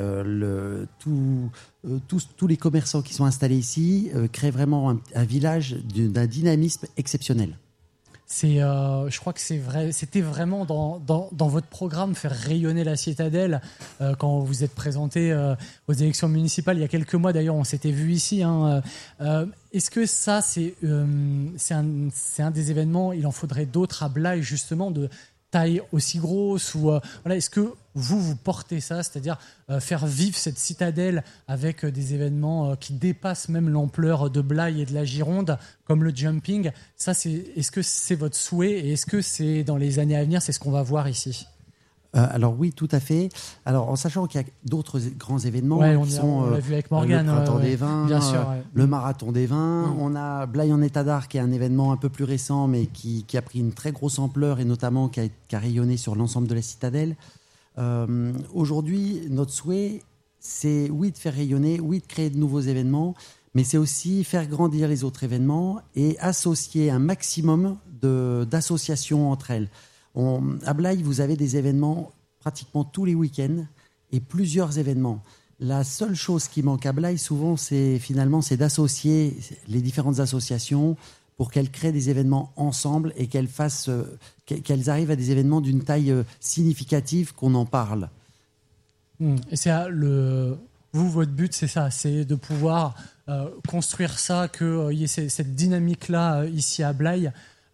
tous les commerçants qui sont installés ici créent vraiment un village d'un dynamisme exceptionnel. Je crois que c'est vrai. C'était vraiment dans votre programme faire rayonner la citadelle quand vous êtes présenté aux élections municipales il y a quelques mois. D'ailleurs, on s'était vu ici. Est-ce que ça, c'est un des événements? Il en faudrait d'autres à Blaye, justement, de taille aussi grosse est-ce que vous portez ça, c'est-à-dire faire vivre cette citadelle avec des événements qui dépassent même l'ampleur de Blaye et de la Gironde, comme le jumping? Ça, est-ce que c'est votre souhait et est-ce que c'est dans les années à venir, c'est ce qu'on va voir ici? Alors oui, tout à fait. Alors en sachant qu'il y a d'autres grands événements qui sont on l'a vu avec Morgane, le printemps des vins, bien sûr, le marathon des vins. On a Blaye en état d'art qui est un événement un peu plus récent mais qui a pris une très grosse ampleur et notamment qui a rayonné sur l'ensemble de la citadelle. Aujourd'hui, notre souhait, c'est oui de faire rayonner, oui de créer de nouveaux événements, mais c'est aussi faire grandir les autres événements et associer un maximum d'associations entre elles. À Blaye, vous avez des événements pratiquement tous les week-ends et plusieurs événements. La seule chose qui manque à Blaye, souvent, c'est d'associer les différentes associations pour qu'elles créent des événements ensemble et qu'elles arrivent à des événements d'une taille significative, qu'on en parle. Et c'est votre but, c'est ça, c'est de pouvoir construire ça, qu'il y ait cette dynamique-là ici à Blaye.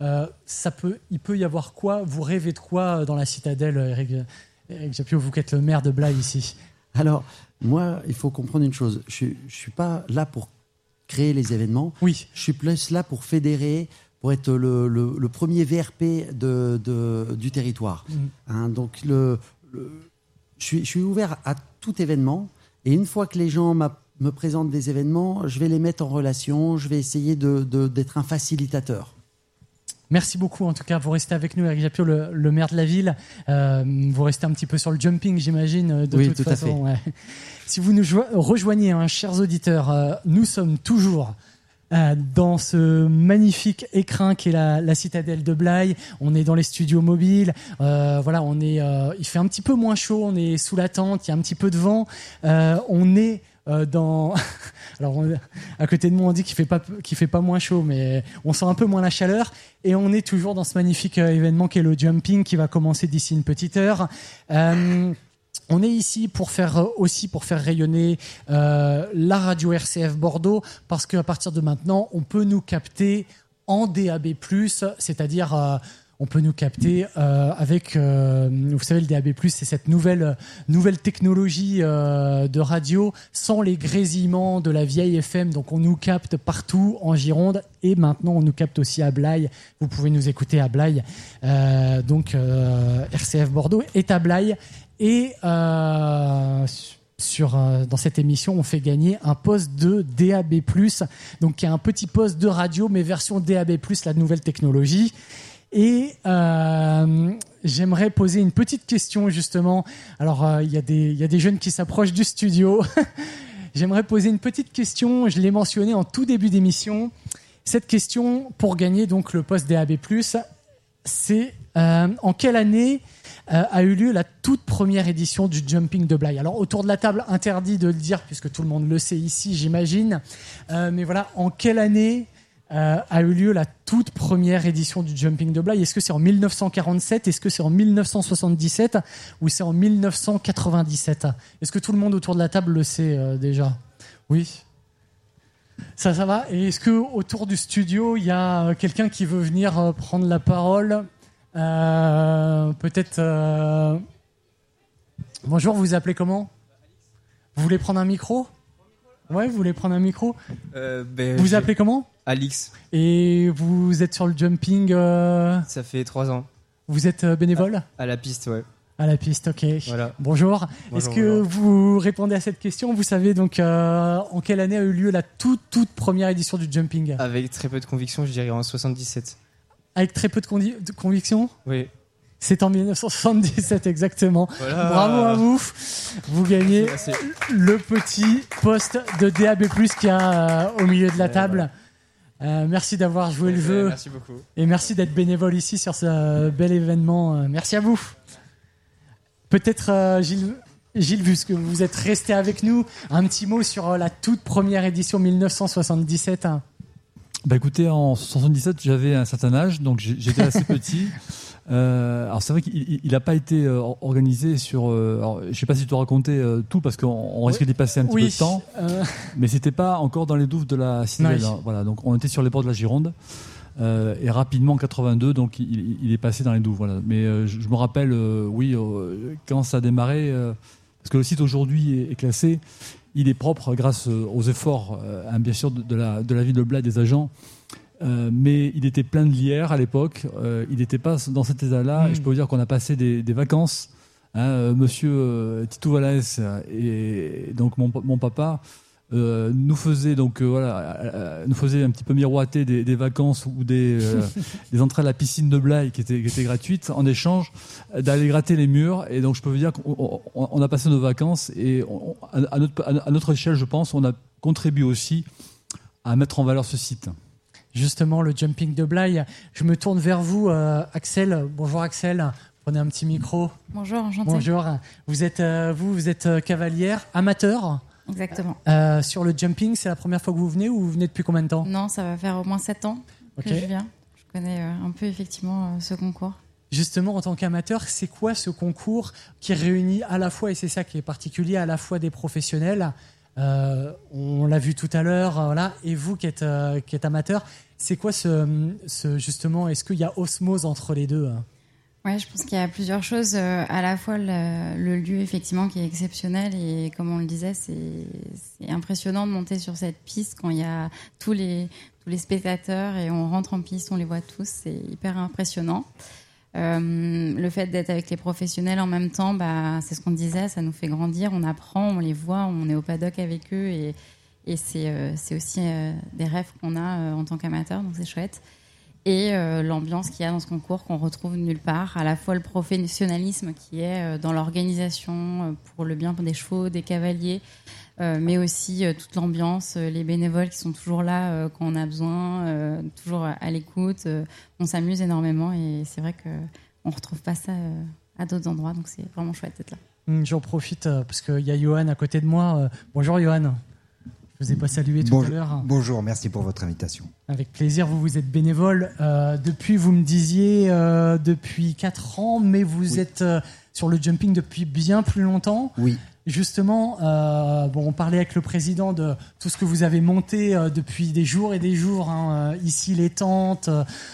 Il peut y avoir quoi? Vous rêvez de quoi dans la citadelle, Éric Jappiot, vous qui êtes le maire de Blaye ici? Alors, moi, il faut comprendre une chose. Je ne suis pas là pour créer les événements. Oui. Je suis plus là pour fédérer, pour être le premier VRP du territoire. Donc, je suis ouvert à tout événement. Et une fois que les gens me présentent des événements, je vais les mettre en relation. Je vais essayer d'être un facilitateur. Merci beaucoup, en tout cas, vous restez avec nous, Éric Jappiot, le maire de la ville. Vous restez un petit peu sur le jumping, j'imagine, de toute façon. Oui, tout à fait. Ouais. Si vous nous rejoignez, chers auditeurs, nous sommes toujours dans ce magnifique écrin qui est la citadelle de Blaye. On est dans les studios mobiles. Il fait un petit peu moins chaud. On est sous la tente. Il y a un petit peu de vent. On est alors à côté de moi on dit qu'il fait pas moins chaud, mais on sent un peu moins la chaleur, et on est toujours dans ce magnifique événement qui est le jumping, qui va commencer d'ici une petite heure. On est ici pour faire rayonner la radio RCF Bordeaux, parce qu'à partir de maintenant on peut nous capter en DAB+, c'est-à-dire on peut nous capter avec, vous savez, le DAB+, c'est cette nouvelle technologie de radio sans les grésillements de la vieille FM. Donc on nous capte partout en Gironde, et maintenant on nous capte aussi à Blaye. Vous pouvez nous écouter à Blaye. RCF Bordeaux est à Blaye, et dans cette émission, on fait gagner un poste de DAB+, donc qui est un petit poste de radio, mais version DAB+, la nouvelle technologie. Et j'aimerais poser une petite question, justement. Alors, il y a des jeunes qui s'approchent du studio. J'aimerais poser une petite question. Je l'ai mentionné en tout début d'émission. Cette question, pour gagner donc le poste DAB+, c'est en quelle année a eu lieu la toute première édition du Jumping de Blaye? Alors, autour de la table, interdit de le dire, puisque tout le monde le sait ici, j'imagine. Mais voilà, en quelle année a eu lieu la toute première édition du Jumping de Blaye? Est-ce que c'est en 1947? Est-ce que c'est en 1977? Ou c'est en 1997? Est-ce que tout le monde autour de la table le sait déjà? Oui. Ça va. Et est-ce que autour du studio, il y a quelqu'un qui veut venir prendre la parole? Peut-être. Bonjour, vous vous appelez comment? Vous voulez prendre un micro? Ouais, vous voulez prendre un micro? Vous vous appelez comment? Alix. Et vous êtes sur le jumping Ça fait 3 ans. Vous êtes bénévole? À la piste, ouais. À la piste, ok. Voilà. Bonjour. Est-ce que vous répondez à cette question? Vous savez donc en quelle année a eu lieu la toute première édition du jumping? Avec très peu de conviction, je dirais en 77. Avec très peu de conviction? Oui. C'est en 1977 exactement. Voilà. Bravo à vous. Vous gagnez le petit poste de DAB+ qu'il y a au milieu de la table. Merci d'avoir joué le jeu. Merci beaucoup. Et merci d'être bénévole ici sur ce bel événement. Merci à vous. Peut-être Gilles, puisque vous êtes resté avec nous, un petit mot sur la toute première édition 1977. Écoutez, en 77, j'avais un certain âge, donc j'étais assez petit. Alors c'est vrai qu'il n'a pas été organisé sur. Alors, je ne sais pas si tu dois raconter tout, parce qu'on risque d'y passer un petit peu de temps. Mais c'était pas encore dans les douves de la citadelle. Hein. Voilà, donc on était sur les bords de la Gironde. Et rapidement en 82, donc il est passé dans les douves. Voilà. Mais je me rappelle, quand ça a démarré, parce que le site aujourd'hui est classé. Il est propre grâce aux efforts, bien sûr, de la ville de Blaye, des agents. Mais il était plein de lierre à l'époque. Il n'était pas dans cet état-là. Et je peux vous dire qu'on a passé des vacances Monsieur Tito Valles et donc mon papa nous faisait un petit peu miroiter des vacances ou des entrées à la piscine de Blaye qui étaient gratuites en échange d'aller gratter les murs. Et donc je peux vous dire qu'on a passé nos vacances et à notre échelle, je pense, on a contribué aussi à mettre en valeur ce site. Justement, le jumping de Blaye. Je me tourne vers vous, Axel. Bonjour Axel. Prenez un petit micro. Bonjour, enchanté. Bonjour. Vous êtes cavalière, amateur. Exactement. Sur le jumping, c'est la première fois que vous venez ou vous venez depuis combien de temps ? Non, ça va faire au moins 7 ans que je viens. Je connais un peu effectivement ce concours. Justement, en tant qu'amateur, c'est quoi ce concours qui réunit à la fois, et c'est ça qui est particulier, à la fois des professionnels, on l'a vu tout à l'heure, voilà, et vous qui êtes amateur, c'est quoi justement, est-ce qu'il y a osmose entre les deux ? Ouais, je pense qu'il y a plusieurs choses. À la fois le lieu effectivement qui est exceptionnel et comme on le disait, c'est impressionnant de monter sur cette piste quand il y a tous les spectateurs et on rentre en piste, on les voit tous, c'est hyper impressionnant. Le fait d'être avec les professionnels en même temps, c'est ce qu'on disait, ça nous fait grandir, on apprend, on les voit, on est au paddock avec eux et c'est aussi des rêves qu'on a en tant qu'amateur, donc c'est chouette. Et l'ambiance qu'il y a dans ce concours qu'on retrouve nulle part, à la fois le professionnalisme qui est dans l'organisation pour le bien des chevaux, des cavaliers, mais aussi toute l'ambiance, les bénévoles qui sont toujours là quand on a besoin, toujours à l'écoute. On s'amuse énormément et c'est vrai qu'on ne retrouve pas ça à d'autres endroits, donc c'est vraiment chouette d'être là. J'en profite parce qu'il y a Johan à côté de moi. Bonjour Johan. Je vous ai pas salué tout à l'heure. Bonjour, merci pour votre invitation. Avec plaisir, vous êtes bénévole vous me disiez, depuis 4 ans, mais vous êtes sur le jumping depuis bien plus longtemps. Oui. Justement, on parlait avec le président de tout ce que vous avez monté depuis des jours et des jours, ici les tentes,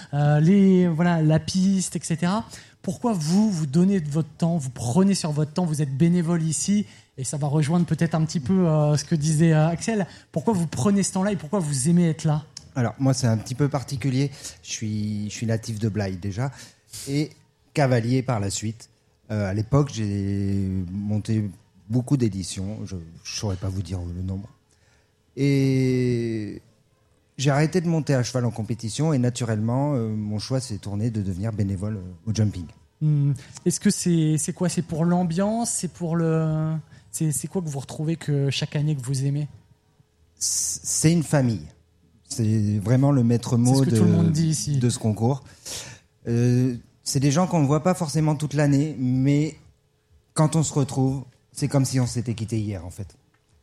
la piste, etc. Pourquoi vous donnez de votre temps, vous prenez sur votre temps, vous êtes bénévole ici, et ça va rejoindre peut-être un petit peu ce que disait Axel. Pourquoi vous prenez ce temps-là et pourquoi vous aimez être là ? Alors, moi, c'est un petit peu particulier. Je suis natif de Blaye déjà et cavalier par la suite. À l'époque, j'ai monté beaucoup d'éditions. Je ne saurais pas vous dire le nombre. Et j'ai arrêté de monter à cheval en compétition et naturellement, mon choix s'est tourné de devenir bénévole au jumping. Est-ce que c'est quoi ? C'est pour l'ambiance ? C'est pour le... C'est quoi que vous retrouvez que chaque année que vous aimez ? C'est une famille. C'est vraiment le maître mot tout le monde dit ici. De ce concours. C'est des gens qu'on ne voit pas forcément toute l'année, mais quand on se retrouve, c'est comme si on s'était quitté hier, en fait.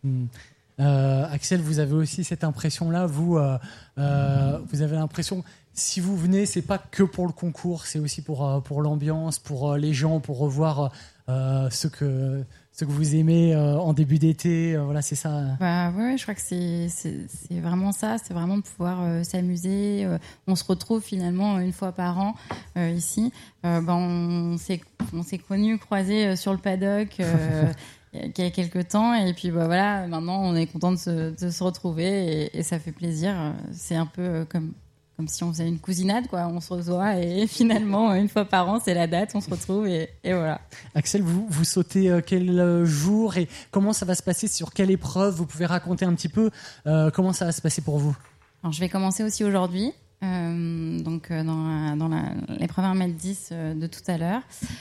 Axel, vous avez aussi cette impression-là. Vous avez l'impression, si vous venez, c'est pas que pour le concours, c'est aussi pour l'ambiance, pour les gens, pour revoir ce que vous aimez en début d'été, voilà, c'est ça. Ouais, je crois que c'est vraiment ça, c'est vraiment de pouvoir s'amuser. On se retrouve finalement une fois par an ici. On s'est croisés sur le paddock il y a quelques temps et puis maintenant on est content de se retrouver et ça fait plaisir. C'est un peu comme si on faisait une cousinade, quoi. On se revoit et finalement, une fois par an, c'est la date, on se retrouve et voilà. Axel, vous sautez quel jour et comment ça va se passer ? Sur quelle épreuve ? Vous pouvez raconter un petit peu comment ça va se passer pour vous ? Alors, je vais commencer aussi aujourd'hui, dans l'épreuve 1m10 de tout à l'heure.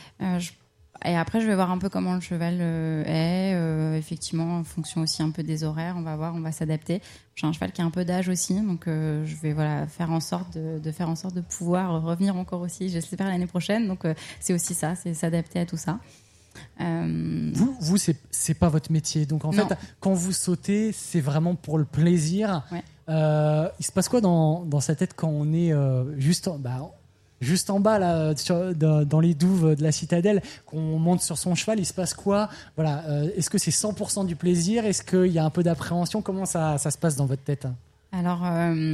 Et après, je vais voir un peu comment le cheval est, effectivement, en fonction aussi un peu des horaires. On va voir, on va s'adapter. J'ai un cheval qui a un peu d'âge aussi, donc je vais faire en sorte de pouvoir revenir encore aussi, j'espère, l'année prochaine. Donc c'est aussi ça, c'est s'adapter à tout ça. Vous, c'est pas votre métier. Donc en fait, quand vous sautez, c'est vraiment pour le plaisir. Ouais. Il se passe quoi dans sa tête quand on est juste en bas là, dans les douves de la citadelle, qu'on monte sur son cheval, il se passe quoi ? Voilà, est-ce que c'est 100% du plaisir ? Est-ce qu'il y a un peu d'appréhension ? Comment ça se passe dans votre tête ? Alors,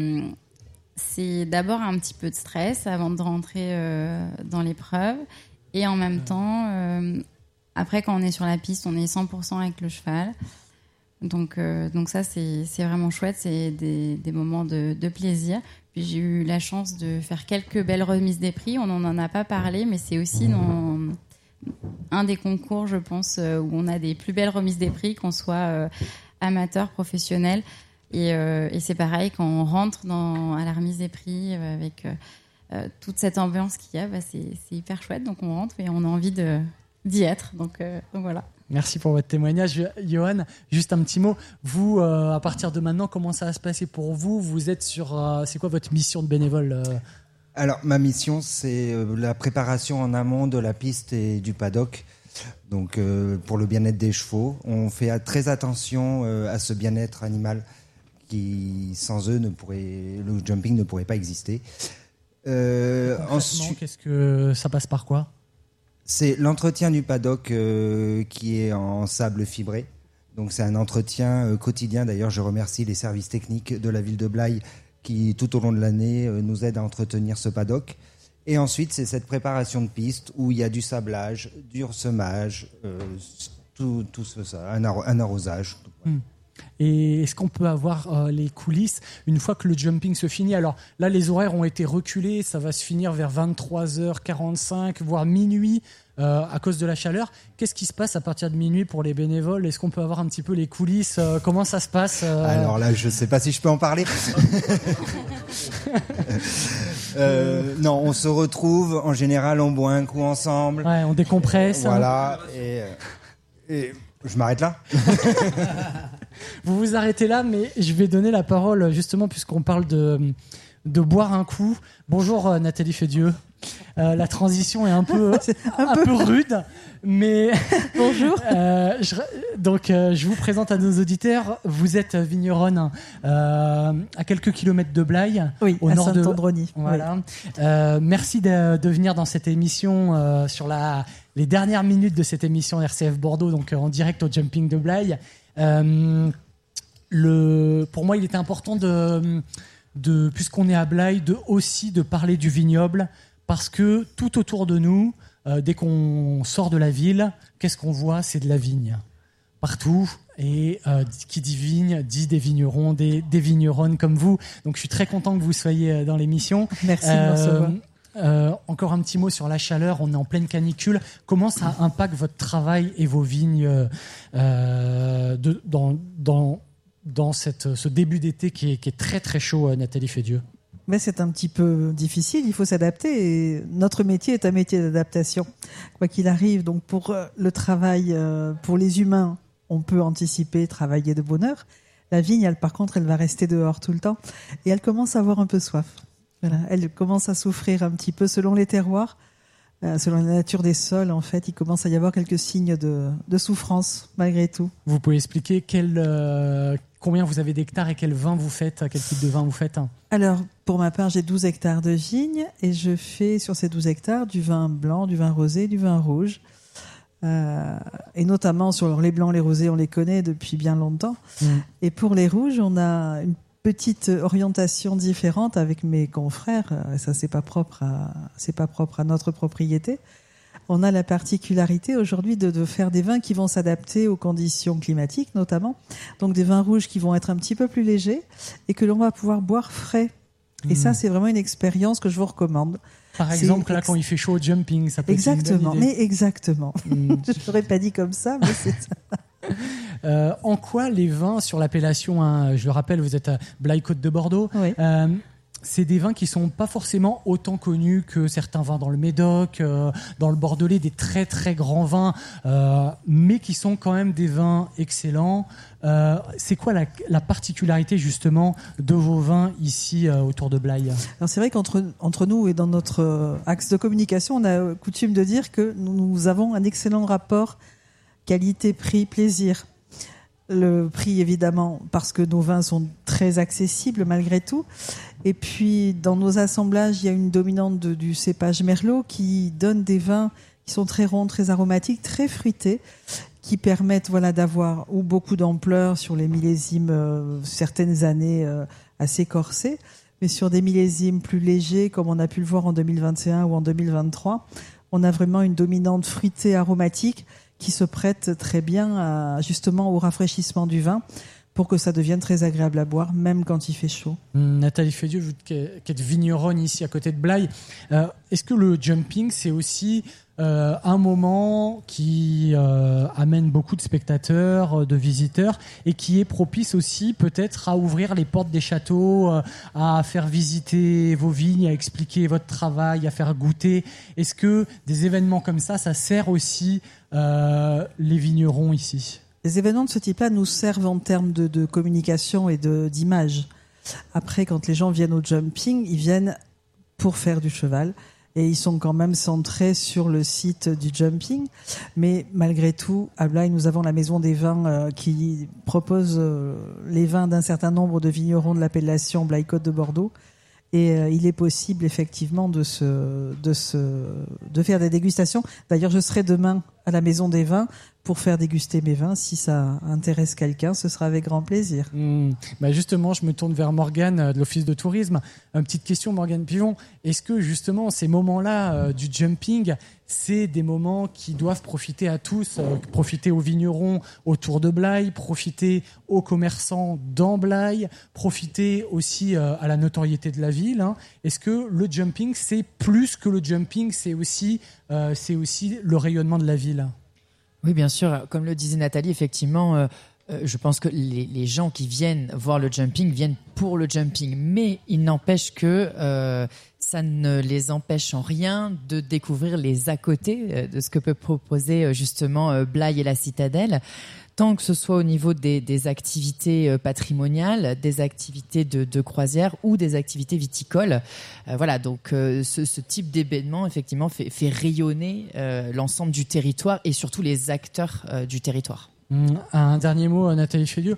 c'est d'abord un petit peu de stress avant de rentrer dans l'épreuve. Et en même temps, après, quand on est sur la piste, on est 100% avec le cheval. Donc ça, c'est vraiment chouette. C'est des moments de plaisir. Puis j'ai eu la chance de faire quelques belles remises des prix. On n'en a pas parlé, mais c'est aussi un des concours, je pense, où on a des plus belles remises des prix, qu'on soit amateur, professionnel. Et c'est pareil, quand on rentre à la remise des prix avec toute cette ambiance qu'il y a, c'est hyper chouette. Donc on rentre et on a envie d'y être. Donc voilà. Merci pour votre témoignage. Johan, juste un petit mot. Vous, à partir de maintenant, comment ça va se passer pour vous ? Vous êtes sur... c'est quoi votre mission de bénévole Alors, ma mission, c'est la préparation en amont de la piste et du paddock. Donc, pour le bien-être des chevaux. On fait très attention à ce bien-être animal qui, sans eux, le jumping ne pourrait pas exister. Ensuite, qu'est-ce que ça passe par quoi ? C'est l'entretien du paddock qui est en sable fibré. Donc c'est un entretien quotidien. D'ailleurs, je remercie les services techniques de la ville de Blaye qui, tout au long de l'année, nous aident à entretenir ce paddock. Et ensuite, c'est cette préparation de piste où il y a du sablage, du ressemage, tout ça, un arrosage. Et est-ce qu'on peut avoir les coulisses une fois que le jumping se finit ? Alors là, les horaires ont été reculés, ça va se finir vers 23h45, voire minuit à cause de la chaleur. Qu'est-ce qui se passe à partir de minuit pour les bénévoles ? Est-ce qu'on peut avoir un petit peu les coulisses ? Comment ça se passe Alors là, je ne sais pas si je peux en parler. Non, on se retrouve, en général, on boit un coup ensemble. Ouais, on décompresse. Voilà, et je m'arrête là. Vous vous arrêtez là, mais je vais donner la parole, justement, puisqu'on parle de boire un coup. Bonjour Nathalie Fédieux. La transition est un peu rude, mais bonjour. Je vous présente à nos auditeurs. Vous êtes vigneronne à quelques kilomètres de Blaye, oui, au nord de Saint-Androny. Voilà. Oui. Merci de venir dans cette émission sur les dernières minutes de cette émission RCF Bordeaux, donc en direct au Jumping de Blaye. Pour moi, il était important puisqu'on est à Blaye, de parler du vignoble, parce que tout autour de nous, dès qu'on sort de la ville, qu'est-ce qu'on voit ? C'est de la vigne partout, et qui dit vigne dit des vignerons, des vigneronnes comme vous. Donc je suis très content que vous soyez dans l'émission. Merci de me recevoir. Encore un petit mot sur la chaleur, on est en pleine canicule. Comment ça impacte votre travail et vos vignes dans ce début d'été qui est très très chaud, Nathalie Fédieux ? Mais c'est un petit peu difficile, il faut s'adapter, et notre métier est un métier d'adaptation, quoi qu'il arrive. Donc pour le travail, pour les humains, on peut anticiper, travailler de bonne heure. La vigne, par contre, elle va rester dehors tout le temps, et elle commence à avoir un peu soif. Voilà. Elle commence à souffrir un petit peu selon les terroirs, selon la nature des sols. En fait, il commence à y avoir quelques signes de souffrance, malgré tout. Vous pouvez expliquer combien vous avez d'hectares et quel vin vous faites, quel type de vin vous faites ? Alors, pour ma part, j'ai 12 hectares de vignes, et je fais sur ces 12 hectares du vin blanc, du vin rosé, du vin rouge. Et notamment sur les blancs, les rosés, on les connaît depuis bien longtemps. Et pour les rouges, on a une petite orientation différente avec mes confrères. Ça, c'est pas propre à notre propriété. On a la particularité aujourd'hui de faire des vins qui vont s'adapter aux conditions climatiques, notamment. Donc des vins rouges qui vont être un petit peu plus légers et que l'on va pouvoir boire frais. Et ça, c'est vraiment une expérience que je vous recommande. Par exemple, là, quand il fait chaud au jumping, ça peut être une bonne idée. Mais exactement. Je ne l'aurais pas dit comme ça, mais c'est ça. En quoi les vins sur l'appellation, je le rappelle, vous êtes à Blaye-Côte de Bordeaux, oui. C'est des vins qui sont pas forcément autant connus que certains vins dans le Médoc, dans le Bordelais, des très très grands vins, mais qui sont quand même des vins excellents. C'est quoi la particularité justement de vos vins ici autour de Blaye ? Alors c'est vrai qu'entre nous et dans notre axe de communication, on a coutume de dire que nous avons un excellent rapport qualité, prix, plaisir. Le prix, évidemment, parce que nos vins sont très accessibles malgré tout. Et puis, dans nos assemblages, il y a une dominante du cépage Merlot qui donne des vins qui sont très ronds, très aromatiques, très fruités, qui permettent d'avoir beaucoup d'ampleur sur les millésimes, certaines années assez corsés, mais sur des millésimes plus légers, comme on a pu le voir en 2021 ou en 2023, on a vraiment une dominante fruitée aromatique qui se prête très bien justement au rafraîchissement du vin pour que ça devienne très agréable à boire, même quand il fait chaud. Nathalie Fédieux, vous qui êtes vigneronne ici à côté de Blaye, est-ce que le jumping, c'est aussi un moment qui amène beaucoup de spectateurs, de visiteurs, et qui est propice aussi peut-être à ouvrir les portes des châteaux, à faire visiter vos vignes, à expliquer votre travail, à faire goûter. Est-ce que des événements comme ça sert aussi les vignerons ici ? Les événements de ce type-là nous servent en termes de communication et d'image. Après, quand les gens viennent au jumping, ils viennent pour faire du cheval. Et ils sont quand même centrés sur le site du jumping. Mais malgré tout, à Blaye, nous avons la Maison des Vins qui propose les vins d'un certain nombre de vignerons de l'appellation Blaye-Côte de Bordeaux. Et il est possible effectivement de faire des dégustations. D'ailleurs, je serai demain à la Maison des Vins pour faire déguster mes vins. Si ça intéresse quelqu'un, ce sera avec grand plaisir. Bah justement, je me tourne vers Morgane de l'Office de tourisme. Une petite question, Morgane Pigeon. Est-ce que justement ces moments-là du jumping, c'est des moments qui doivent profiter à tous, profiter aux vignerons autour de Blaye, profiter aux commerçants dans Blaye, profiter aussi à la notoriété de la ville, hein. Est-ce que le jumping, c'est plus que le jumping, c'est aussi le rayonnement de la ville ? Oui, bien sûr. Comme le disait Nathalie, effectivement, je pense que les gens qui viennent voir le jumping viennent pour le jumping. Mais il n'empêche que ça ne les empêche en rien de découvrir les à-côté de ce que peut proposer justement Blaye et la Citadelle. Tant que ce soit au niveau des activités patrimoniales, des activités de croisière ou des activités viticoles. Voilà, donc ce type d'événement, effectivement, fait rayonner l'ensemble du territoire et surtout les acteurs du territoire. Un dernier mot, Nathalie Félieux.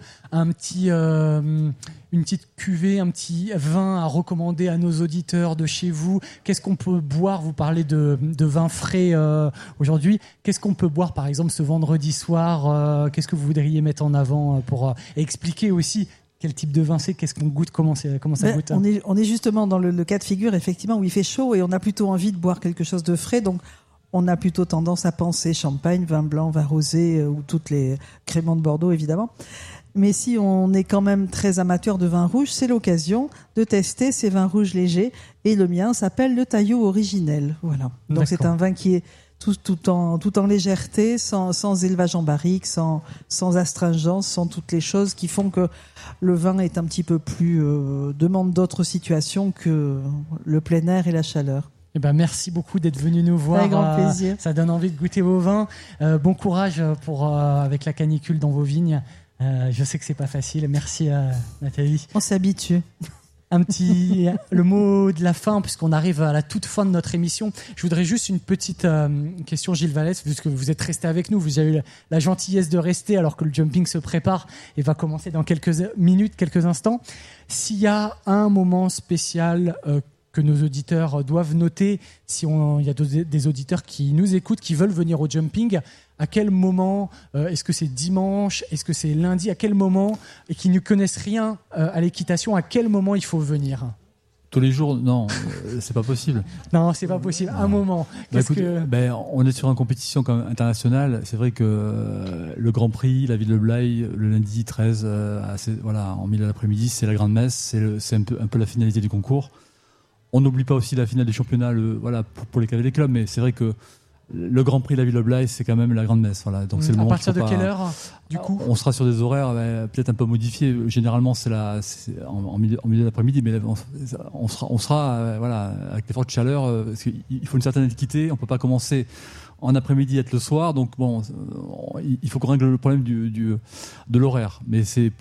Une petite cuvée, un petit vin à recommander à nos auditeurs de chez vous. Qu'est-ce qu'on peut boire ? Vous parlez de vin frais aujourd'hui. Qu'est-ce qu'on peut boire, par exemple, ce vendredi soir ? Qu'est-ce que vous voudriez mettre en avant pour expliquer aussi quel type de vin c'est, qu'est-ce qu'on goûte, comment ça goûte ? On est justement dans le cas de figure, effectivement, où il fait chaud et on a plutôt envie de boire quelque chose de frais. Donc, on a plutôt tendance à penser champagne, vin blanc, vin rosé ou toutes les créments de Bordeaux, évidemment. Mais si on est quand même très amateur de vin rouge, c'est l'occasion de tester ces vins rouges légers. Et le mien s'appelle le Taillot Originel. Voilà. Donc D'accord. C'est un vin qui est tout en légèreté, sans élevage en barrique, sans astringence, sans toutes les choses qui font que le vin est un petit peu plus demande d'autres situations que le plein air et la chaleur. Eh ben, merci beaucoup d'être venu nous voir. Avec grand plaisir. Ça donne envie de goûter vos vins. Bon courage avec la canicule dans vos vignes. Je sais que c'est pas facile. Merci Nathalie. On s'habitue. Le mot de la fin, puisqu'on arrive à la toute fin de notre émission. Je voudrais juste une petite question, Gilles Vallès, puisque vous êtes resté avec nous. Vous avez eu la gentillesse de rester alors que le jumping se prépare et va commencer dans quelques minutes, quelques instants. S'il y a un moment spécial que nos auditeurs doivent noter, si il y a des auditeurs qui nous écoutent, qui veulent venir au jumping, à quel moment, est-ce que c'est dimanche, est-ce que c'est lundi, à quel moment, et qui ne connaissent rien à l'équitation, à quel moment il faut venir ? Tous les jours, non, c'est pas possible. Non, c'est pas possible. Un moment. On est sur une compétition quand même internationale. C'est vrai que le Grand Prix, la ville de Blaye, le lundi 13, en milieu de l'après-midi, c'est la grande messe, c'est un peu la finalité du concours. On n'oublie pas aussi la finale des championnats, pour les cavaliers clubs, mais c'est vrai que le Grand Prix de la ville de Blaye, c'est quand même la grande messe. Voilà. Donc c'est le moment. À partir de quelle heure, du coup ? On sera sur des horaires peut-être un peu modifiés. Généralement, c'est en milieu d'après-midi, mais on sera avec des fortes chaleurs. Parce qu'il faut une certaine équité. On peut pas commencer en après-midi et être le soir. Donc il faut qu'on règle le problème de l'horaire. Mais c'est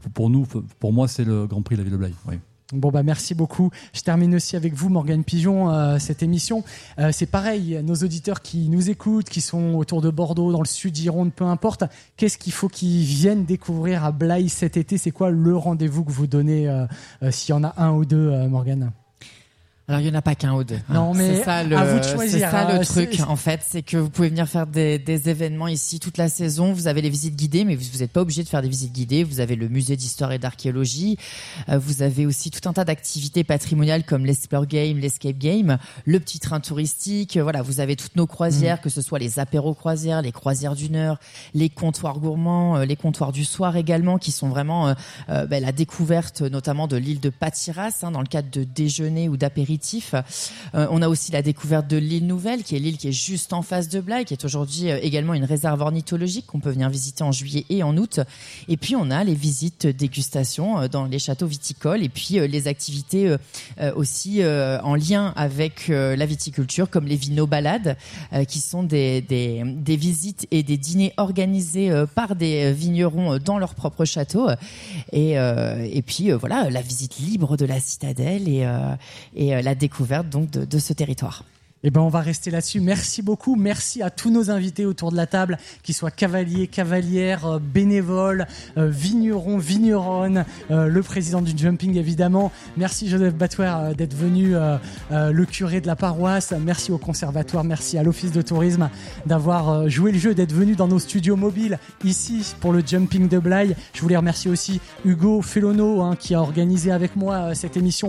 pour moi, c'est le Grand Prix de la ville de Blaye. Oui. Bon merci beaucoup. Je termine aussi avec vous, Morgane Pigeon, cette émission. C'est pareil, nos auditeurs qui nous écoutent, qui sont autour de Bordeaux, dans le sud Gironde, peu importe. Qu'est-ce qu'il faut qu'ils viennent découvrir à Blaye cet été ? C'est quoi le rendez-vous que vous donnez, s'il y en a un ou deux, Morgane ? Alors, il n'y en a pas qu'un ou deux. Non, mais c'est ça à vous de choisir. C'est ça le truc, en fait. C'est que vous pouvez venir faire des événements ici toute la saison. Vous avez les visites guidées, mais vous n'êtes pas obligé de faire des visites guidées. Vous avez le musée d'histoire et d'archéologie. Vous avez aussi tout un tas d'activités patrimoniales comme l'Explore Game, l'Escape Game, le petit train touristique. Voilà, vous avez toutes nos croisières, que ce soit les apéros croisières, les croisières d'une heure, les comptoirs gourmands, les comptoirs du soir également, qui sont vraiment la découverte notamment de l'île de Patiras, dans le cadre de déjeuners ou d'apéritifs positif. On a aussi la découverte de l'île Nouvelle, qui est l'île qui est juste en face de Blaye, qui est aujourd'hui également une réserve ornithologique qu'on peut venir visiter en juillet et en août. Et puis on a les visites dégustation dans les châteaux viticoles et puis les activités aussi en lien avec la viticulture, comme les vino-balades, qui sont des visites et des dîners organisés par des vignerons dans leur propre château. Et puis voilà, la visite libre de la citadelle et la découverte donc de ce territoire. Eh ben, on va rester là-dessus. Merci beaucoup. Merci à tous nos invités autour de la table, qu'ils soient cavaliers, cavalières, bénévoles, vignerons, vigneronnes, le président du jumping évidemment. Merci Joseph Batouer d'être venu, le curé de la paroisse. Merci au conservatoire, merci à l'office de tourisme d'avoir joué le jeu, d'être venu dans nos studios mobiles ici pour le jumping de Blaye. Je voulais remercier aussi Hugo Fellono qui a organisé avec moi cette émission